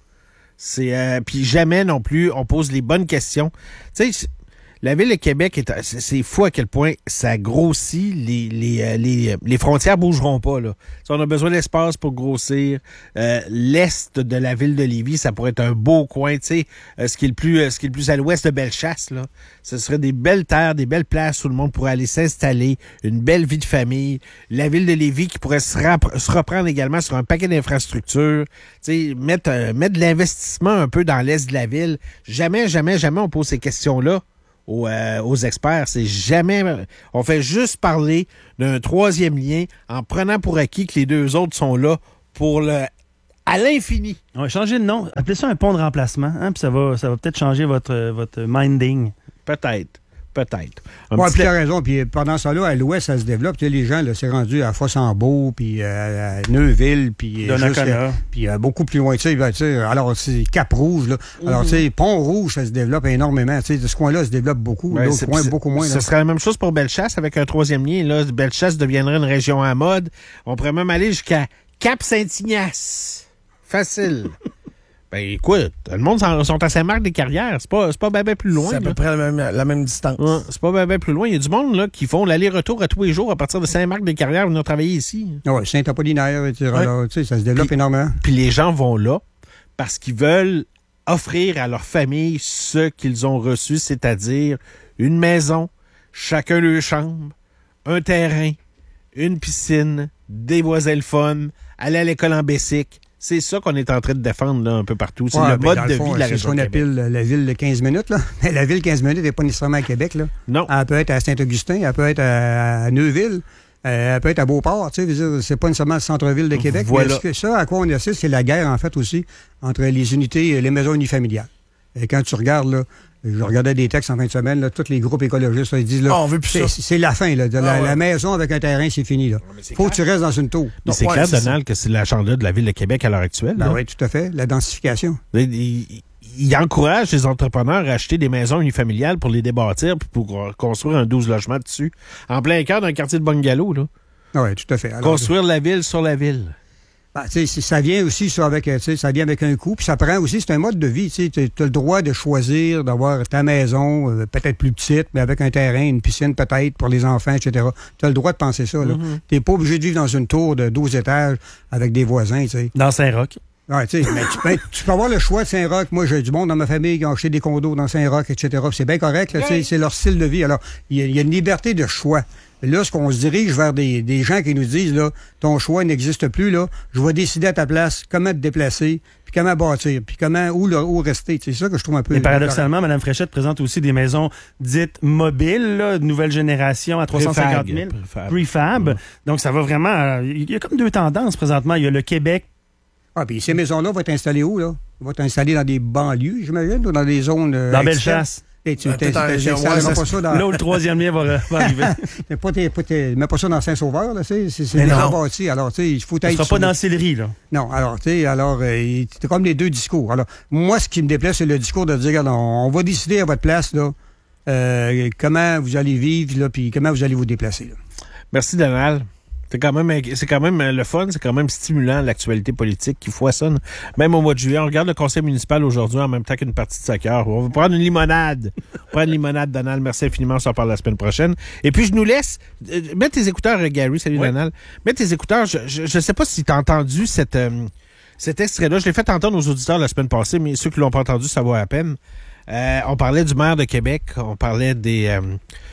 Speaker 1: C'est euh, puis jamais non plus, on pose les bonnes questions. Tu sais... La Ville de Québec, est, c'est fou à quel point ça grossit. Les, les, les, les frontières bougeront pas. Là. Si on a besoin d'espace pour grossir, euh, l'est de la Ville de Lévis, ça pourrait être un beau coin. Tu sais, euh, ce qui est le plus, ce qui est le plus à l'ouest de Bellechasse, là, ce serait des belles terres, des belles places où le monde pourrait aller s'installer, une belle vie de famille. La Ville de Lévis qui pourrait se, rap- se reprendre également sur un paquet d'infrastructures. Tu sais, mettre, euh, mettre de l'investissement un peu dans l'est de la ville. Jamais, jamais, jamais on pose ces questions-là. Aux, euh, aux experts, c'est jamais... On fait juste parler d'un troisième lien en prenant pour acquis que les deux autres sont là pour le... à l'infini.
Speaker 2: On va changer de nom. Appelez ça un pont de remplacement, hein, puis ça va, ça va peut-être changer votre, votre minding.
Speaker 1: Peut-être. Peut-être.
Speaker 18: Oui, puis tu as raison. Puis pendant ça, là, à l'ouest, ça se développe. Tu sais, les gens, là, c'est rendu à Fossambeau, puis à Neuville, puis puis euh, beaucoup plus loin. Tu sais, ben, tu sais, alors, c'est Cap-Rouge, là. Alors, mm-hmm. tu sais, Pont-Rouge, ça se développe énormément. Tu sais, ce coin-là se développe beaucoup. Ouais, L'autre coin, beaucoup moins.
Speaker 1: Ce serait la même chose pour Bellechasse avec un troisième lien. Là, Bellechasse deviendrait une région à mode. On pourrait même aller jusqu'à Cap-Saint-Ignace. Facile. Ben écoute, le monde sont à Saint-Marc-des-Carrières. C'est pas, c'est pas ben, ben plus loin.
Speaker 3: C'est à
Speaker 1: là.
Speaker 3: peu près la même, la même distance.
Speaker 1: Ouais, c'est pas ben, ben plus loin. Il y a du monde là, qui font l'aller-retour à tous les jours à partir de Saint-Marc-des-Carrières venir travailler ici.
Speaker 18: Oui, Saint-Apollinaire, et cetera. Ouais. Là, tu sais, ça se développe puis, énormément.
Speaker 1: Puis les gens vont là parce qu'ils veulent offrir à leur famille ce qu'ils ont reçu, c'est-à-dire une maison, chacun leur chambre, un terrain, une piscine, des voisins le fun, aller à l'école en Bessic. C'est ça qu'on est en train de défendre là, un peu partout. C'est ouais, le mode de le fond, vie de la région.
Speaker 18: C'est ce qu'on appelle la ville de quinze minutes. Là. La ville de quinze minutes n'est pas nécessairement à Québec. Là.
Speaker 1: Non.
Speaker 18: Elle peut être à Saint-Augustin, elle peut être à Neuville, elle peut être à Beauport. Tu sais, c'est pas nécessairement le centre-ville de Québec.
Speaker 1: Voilà.
Speaker 18: Mais ça, à quoi on assiste, c'est la guerre, en fait, aussi, entre les unités, les maisons unifamiliales. Et quand tu regardes, là, je regardais des textes en fin de semaine, là, tous les groupes écologistes, là, ils disent, là,
Speaker 3: oh, on veut plus
Speaker 18: c'est,
Speaker 3: ça.
Speaker 18: c'est la fin, là, de la,
Speaker 3: ah, ouais.
Speaker 18: la maison avec un terrain, c'est fini, là. Faut clair. Que tu restes dans une tour.
Speaker 1: Mais
Speaker 18: Donc,
Speaker 1: c'est
Speaker 18: ouais,
Speaker 1: clair,
Speaker 18: c'est
Speaker 1: Donald,
Speaker 18: ça.
Speaker 1: que c'est l'agenda de la Ville de Québec à l'heure actuelle.
Speaker 18: Ben oui, tout à fait. La densification.
Speaker 1: Il, il, il encourage les entrepreneurs à acheter des maisons unifamiliales pour les débâtir puis pour construire un douze logements dessus. En plein cœur d'un quartier de bungalow, là.
Speaker 18: Oui, tout à fait. Alors,
Speaker 1: construire la ville sur la ville.
Speaker 18: Ben, tu sais, ça vient aussi ça avec, tu sais, ça vient avec un coût, puis ça prend aussi, c'est un mode de vie. Tu as le droit de choisir d'avoir ta maison, euh, peut-être plus petite, mais avec un terrain, une piscine peut-être pour les enfants, et cetera. Tu as le droit de penser ça. Mm-hmm. Tu n'es pas obligé de vivre dans une tour de douze étages avec des voisins. Tu sais.
Speaker 2: Dans Saint-Roch.
Speaker 18: Ouais, tu sais, mais tu peux, tu peux avoir le choix de Saint-Roch. Moi, j'ai du monde dans ma famille qui ont acheté des condos dans Saint-Roch, et cetera. C'est bien correct, là, oui. C'est leur style de vie. Alors, il y, y a une liberté de choix. Là, ce qu'on se dirige vers des, des gens qui nous disent, là, ton choix n'existe plus, là, je vais décider à ta place comment te déplacer, puis comment bâtir, puis comment, où, là, où rester. C'est ça que je trouve un peu...
Speaker 2: Et paradoxalement, Mme Fréchette présente aussi des maisons dites mobiles, là, de nouvelle génération à trois cent cinquante mille. Prefab. Prefab. Mmh. Donc, ça va vraiment... Il y a comme deux tendances présentement. Il y a le Québec.
Speaker 18: Ah, puis ces maisons-là vont être installées où, là? Ils vont être installées dans des banlieues, j'imagine, ou dans des zones... Euh,
Speaker 2: dans Bellechasse.
Speaker 18: Et tu n'installeras pas ça dans...
Speaker 2: Là où le troisième lien va, va arriver.
Speaker 18: Mais pas, t'es, pas t'es, mets pas ça dans Saint-Sauveur, là, c'est, c'est, c'est déjà bâti. Alors, tu sais, il faut être...
Speaker 2: Ça sera pas dans la Sillery, là.
Speaker 18: Non, alors, tu sais, alors, euh, c'est comme les deux discours. Alors, moi, ce qui me déplaît, c'est le discours de dire, regarde, on, on va décider à votre place, là, euh, comment vous allez vivre, là, puis comment vous allez vous déplacer, là.
Speaker 1: Merci, Donald. C'est quand même, c'est quand même le fun, c'est quand même stimulant l'actualité politique qui foisonne. Même au mois de juillet, on regarde le conseil municipal aujourd'hui en même temps qu'une partie de soccer. On va prendre une limonade. Prendre une limonade, Donald. Merci infiniment. On s'en parle la semaine prochaine. Et puis, je nous laisse. Euh, mets tes écouteurs, Gary. Salut, oui. Donald. Mets tes écouteurs. Je ne sais pas si tu as entendu cette, euh, cet extrait-là. Je l'ai fait entendre aux auditeurs la semaine passée, mais ceux qui l'ont pas entendu, ça vaut à peine. Euh, on parlait du maire de Québec. On parlait des... Euh,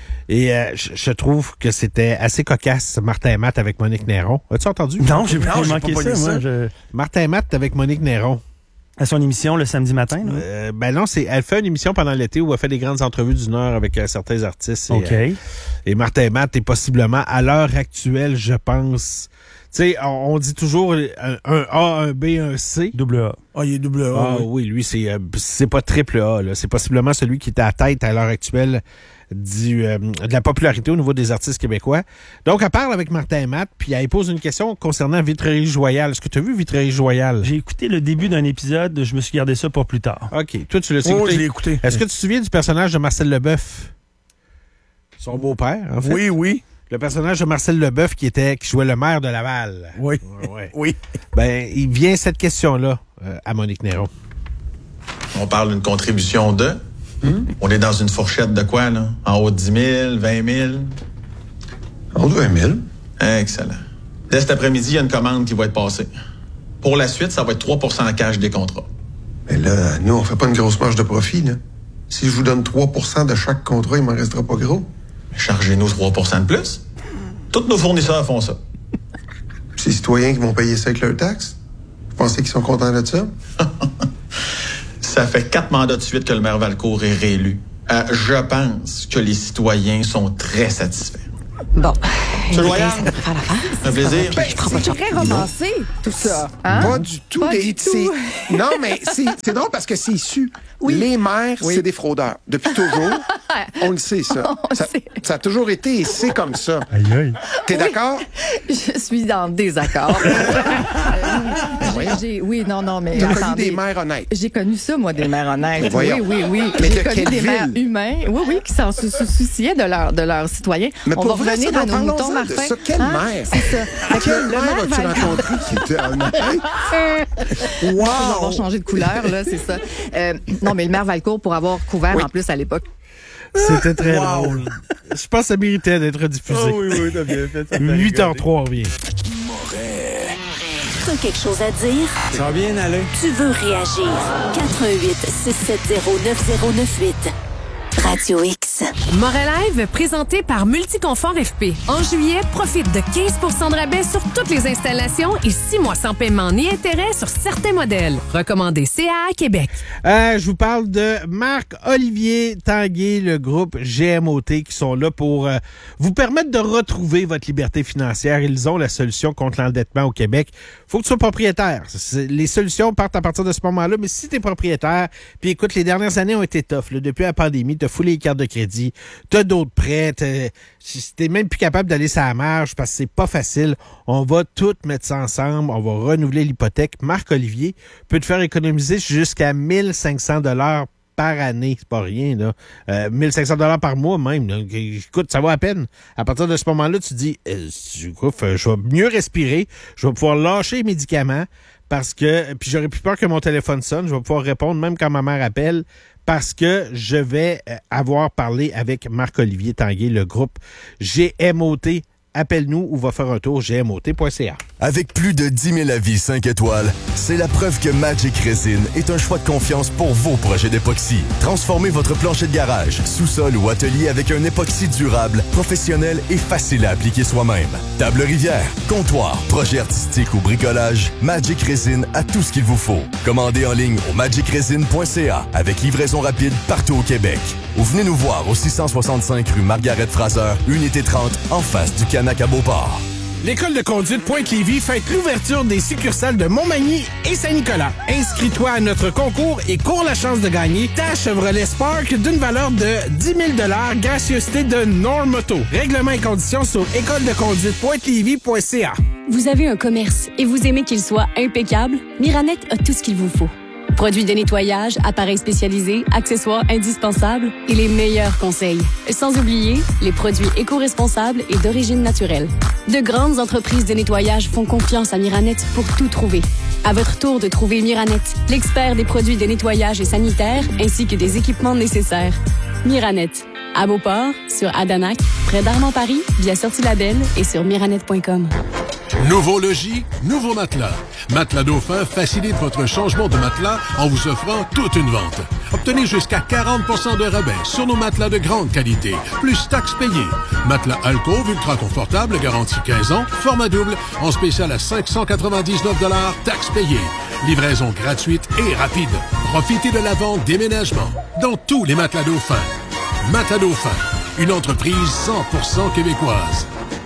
Speaker 1: Et euh, je, je trouve que c'était assez cocasse, Martin et Matt avec Monique Néron. As-tu entendu?
Speaker 2: Non, j'ai pas manqué ça, moi. Je...
Speaker 1: Martin et Matt avec Monique Néron.
Speaker 2: À son émission le samedi matin, là?
Speaker 1: Euh, ben non, c'est elle fait une émission pendant l'été où elle fait des grandes entrevues d'une heure avec euh, certains artistes. Et,
Speaker 2: OK.
Speaker 1: Euh, et Martin Matt est possiblement, à l'heure actuelle, je pense... Tu sais, on, on dit toujours un, un A, un B, un C.
Speaker 2: Double A.
Speaker 3: Ah, il est double A.
Speaker 1: Ah
Speaker 3: oui,
Speaker 1: oui, lui, c'est euh, c'est pas triple A. Là. C'est possiblement celui qui est à la tête à l'heure actuelle du, euh, de la popularité au niveau des artistes québécois. Donc, elle parle avec Martin Matt, puis elle pose une question concernant Vitrerie Joyal. Est-ce que tu as vu Vitrerie Joyal?
Speaker 2: J'ai écouté le début d'un épisode, je me suis gardé ça pour plus tard.
Speaker 1: OK. Toi, tu l'as
Speaker 3: Oh,
Speaker 1: écouté?
Speaker 3: je l'ai écouté.
Speaker 1: Est-ce que tu te souviens du personnage de Marcel Leboeuf? Son beau-père, en fait.
Speaker 3: Oui, oui.
Speaker 1: Le personnage de Marcel Leboeuf qui était qui jouait le maire de Laval.
Speaker 3: Oui.
Speaker 1: Ouais, ouais.
Speaker 3: Oui.
Speaker 1: Ben, il vient cette question-là euh, à Monique Néron.
Speaker 19: On parle d'une contribution de... Hmm? On est dans une fourchette de quoi, là? En haut de dix mille, vingt mille?
Speaker 20: En haut de vingt mille.
Speaker 19: Excellent. Dès cet après-midi, il y a une commande qui va être passée. Pour la suite, ça va être trois pour cent en cash des contrats.
Speaker 20: Mais là, nous, on fait pas une grosse marge de profit, là. Si je vous donne trois pour cent de chaque contrat, il m'en restera pas gros.
Speaker 19: Chargez-nous trois pour cent de plus. Tous nos fournisseurs font ça.
Speaker 20: C'est les citoyens qui vont payer ça avec leurs taxes? Vous pensez qu'ils sont contents de ça?
Speaker 19: Ça fait quatre mandats de suite que le maire Valcourt est réélu. Euh, je pense que les citoyens sont très satisfaits.
Speaker 12: Bon.
Speaker 19: Monsieur Loyal, un plaisir.
Speaker 12: Ben, c'est très romancé, tout ça. Hein?
Speaker 21: Pas du tout.
Speaker 12: Pas
Speaker 21: des,
Speaker 12: du tout.
Speaker 21: c'est- Non, mais c'est c'est drôle parce que c'est su.
Speaker 12: Oui.
Speaker 21: Les maires,
Speaker 12: Oui.
Speaker 21: c'est des fraudeurs. Depuis toujours, on le sait, ça.
Speaker 12: On
Speaker 21: ça,
Speaker 12: sait.
Speaker 21: ça a toujours été et c'est comme ça.
Speaker 2: Aïe, aïe.
Speaker 21: T'es d'accord?
Speaker 12: Je suis en désaccord. Euh, j'ai- j'ai- oui, non, non, mais
Speaker 21: T'as connu
Speaker 12: attendez.
Speaker 21: des maires honnêtes.
Speaker 12: J'ai connu ça, moi, des mères honnêtes. Oui,
Speaker 21: Voyons.
Speaker 12: oui, oui.
Speaker 21: Mais
Speaker 12: J'ai
Speaker 21: de
Speaker 12: connu
Speaker 21: quelle
Speaker 12: des mères
Speaker 21: ville?
Speaker 12: humains, oui, oui, qui s'en sou- sou- souciaient de, leur, de leurs citoyens.
Speaker 21: Mais
Speaker 12: On
Speaker 21: pour
Speaker 12: va
Speaker 21: vrai,
Speaker 12: revenir
Speaker 21: ça,
Speaker 12: à nos
Speaker 21: parlons-en
Speaker 12: moutons,
Speaker 21: de
Speaker 12: Martin.
Speaker 21: ça. Quelle
Speaker 12: Hein?
Speaker 21: mère?
Speaker 12: C'est ça. Fait que
Speaker 21: Quelle
Speaker 12: le
Speaker 21: mère
Speaker 12: maire
Speaker 21: as-tu
Speaker 12: Val-
Speaker 21: rencontré qui était honnête?
Speaker 12: On
Speaker 21: Wow!
Speaker 12: va avoir changé de couleur, là, c'est ça. Euh, non, mais le maire Valcourt, pour avoir couvert
Speaker 21: Oui.
Speaker 12: en plus à l'époque.
Speaker 1: C'était très
Speaker 3: Wow.
Speaker 1: drôle. Je pense que ça méritait d'être diffusé.
Speaker 2: Oh oui, oui, t'as bien fait. ça fait
Speaker 1: huit heures
Speaker 2: rigoler.
Speaker 1: trois, on revient.
Speaker 5: T'as quelque chose à dire?
Speaker 7: Ça va bien aller.
Speaker 5: Tu veux réagir? quatre un huit, six sept zéro, neuf zéro neuf huit. Radio X.
Speaker 22: Moret Live, présenté par Multiconfort F P. En juillet, profite de quinze pour cent de rabais sur toutes les installations et six mois sans paiement ni intérêt sur certains modèles. Recommandé C A A Québec.
Speaker 1: Euh, je vous parle de Marc-Olivier Tanguay, le groupe G M O T, qui sont là pour euh, vous permettre de retrouver votre liberté financière. Ils ont la solution contre l'endettement au Québec. Faut que tu sois propriétaire. C'est- les solutions partent à partir de ce moment-là, mais si tu es propriétaire, puis écoute, les dernières années ont été tough. Là, depuis la pandémie, tu as foulé les cartes de crédit, tu as d'autres prêts, tu même plus capable d'aller sur la marge parce que c'est pas facile. On va tout mettre ça ensemble, on va renouveler l'hypothèque. Marc-Olivier peut te faire économiser jusqu'à mille cinq cents dollars par année. C'est pas rien, là. Euh, mille cinq cents dollars par mois, même. Là. Écoute, ça va à peine. À partir de ce moment-là, tu dis, euh, écoute, je vais mieux respirer, je vais pouvoir lâcher les médicaments parce que, puis j'aurais plus peur que mon téléphone sonne, je vais pouvoir répondre même quand ma mère appelle parce que je vais euh, avoir parlé avec Marc-Olivier Tanguay, le groupe G M O T. Appelle-nous ou va faire un tour g m o t point c a.
Speaker 23: Avec plus de dix mille avis cinq étoiles, c'est la preuve que Magic Resin est un choix de confiance pour vos projets d'époxy. Transformez votre plancher de garage, sous-sol ou atelier avec un époxy durable, professionnel et facile à appliquer soi-même. Table rivière, comptoir, projet artistique ou bricolage, Magic Resin a tout ce qu'il vous faut. Commandez en ligne au magic resin point c a avec livraison rapide partout au Québec. Ou venez nous voir au six cent soixante-cinq rue Margaret-Fraser, unité trente, en face du Canac à Beauport.
Speaker 24: L'école de conduite Pointe-Lévis fête l'ouverture des succursales de Montmagny et Saint-Nicolas. Inscris-toi à notre concours et cours la chance de gagner ta Chevrolet Spark d'une valeur de dix mille dollars, gracieuseté de Normoto. Règlements et conditions sur école de conduite pointe lévis point c a.
Speaker 25: Vous avez un commerce et vous aimez qu'il soit impeccable? Miranette a tout ce qu'il vous faut. Produits de nettoyage, appareils spécialisés, accessoires indispensables et les meilleurs conseils. Sans oublier les produits éco-responsables et d'origine naturelle. De grandes entreprises de nettoyage font confiance à Miranette pour tout trouver. À votre tour de trouver Miranette, l'expert des produits de nettoyage et sanitaire ainsi que des équipements nécessaires. Miranette, à Beauport, sur Adanac, près d'Armand-Paris, via Sortie Label et sur miranette point com.
Speaker 26: Nouveau logis, nouveau matelas. Matelas Dauphin facilite votre changement de matelas en vous offrant toute une vente. Obtenez jusqu'à quarante pour cent de rabais sur nos matelas de grande qualité, plus taxes payées. Matelas Alcove ultra confortable, garantie quinze ans, format double, en spécial à cinq cent quatre-vingt-dix-neuf dollars, taxes payées. Livraison gratuite et rapide. Profitez de la vente déménagement dans tous les matelas Dauphin. Matelas Dauphin, une entreprise cent pour cent québécoise.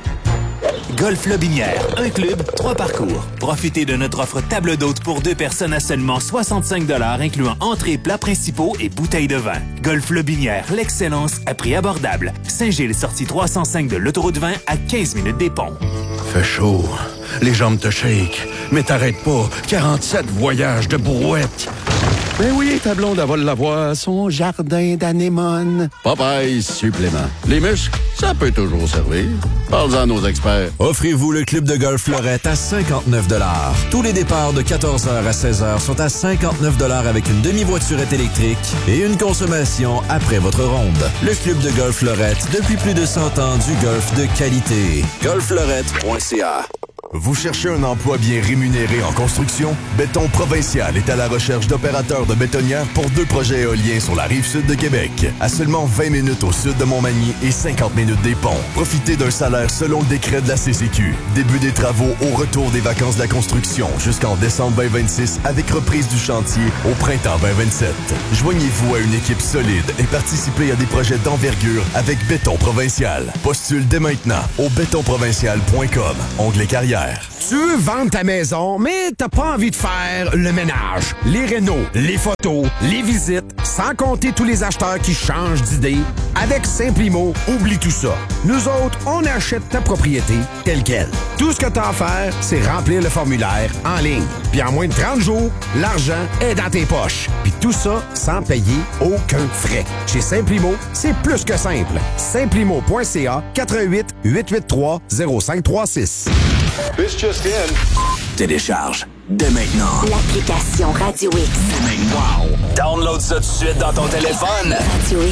Speaker 6: Golf Lobinière, un club, trois parcours. Profitez de notre offre table d'hôte pour deux personnes à seulement soixante-cinq dollars, incluant entrées, plats principaux et bouteilles de vin. Golf Lobinière, l'excellence à prix abordable. Saint-Gilles, sortie trois cent cinq de l'autoroute vingt à quinze minutes des ponts.
Speaker 21: Fait chaud, les jambes te shake, mais t'arrêtes pas. quarante-sept voyages de brouette. Ben oui, ta blonde, elle va l'avoir, son jardin d'anémones.
Speaker 8: Popeye supplément. Les muscles, ça peut toujours servir. Parle-en à nos experts.
Speaker 9: Offrez-vous le club de golf Fleurette à cinquante-neuf dollars. Tous les départs de quatorze heures à seize heures sont à cinquante-neuf dollars avec une demi-voiturette électrique et une consommation après votre ronde. Le club de golf Fleurette, depuis plus de cent ans, du golf de qualité. golf fleurette point c a.
Speaker 23: Vous cherchez un emploi bien rémunéré en construction? Béton Provincial est à la recherche d'opérateurs de bétonnières pour deux projets éoliens sur la rive sud de Québec. À seulement vingt minutes au sud de Montmagny et cinquante minutes des ponts. Profitez d'un salaire selon le décret de la C C Q. Début des travaux au retour des vacances de la construction jusqu'en décembre vingt vingt-six avec reprise du chantier au printemps vingt vingt-sept. Joignez-vous à une équipe solide et participez à des projets d'envergure avec Béton Provincial. Postule dès maintenant au béton provincial point com. Onglet carrière.
Speaker 10: Tu veux vendre ta maison, mais t'as pas envie de faire le ménage, les rénaux, les photos, les visites, sans compter tous les acheteurs qui changent d'idée. Avec Simplimo, oublie tout ça. Nous autres, on achète ta propriété telle quelle. Tout ce que t'as à faire, c'est remplir le formulaire en ligne. Puis en moins de trente jours, l'argent est dans tes poches. Puis tout ça sans payer aucun frais. Chez Simplimo, c'est plus que simple. Simplimo point c a, quatre un huit, huit huit trois, zéro cinq trois six.
Speaker 21: This just in.
Speaker 6: Télécharge dès maintenant
Speaker 11: l'application Radio X.
Speaker 6: Wow! Download ça tout de suite dans ton téléphone.
Speaker 11: Radio X.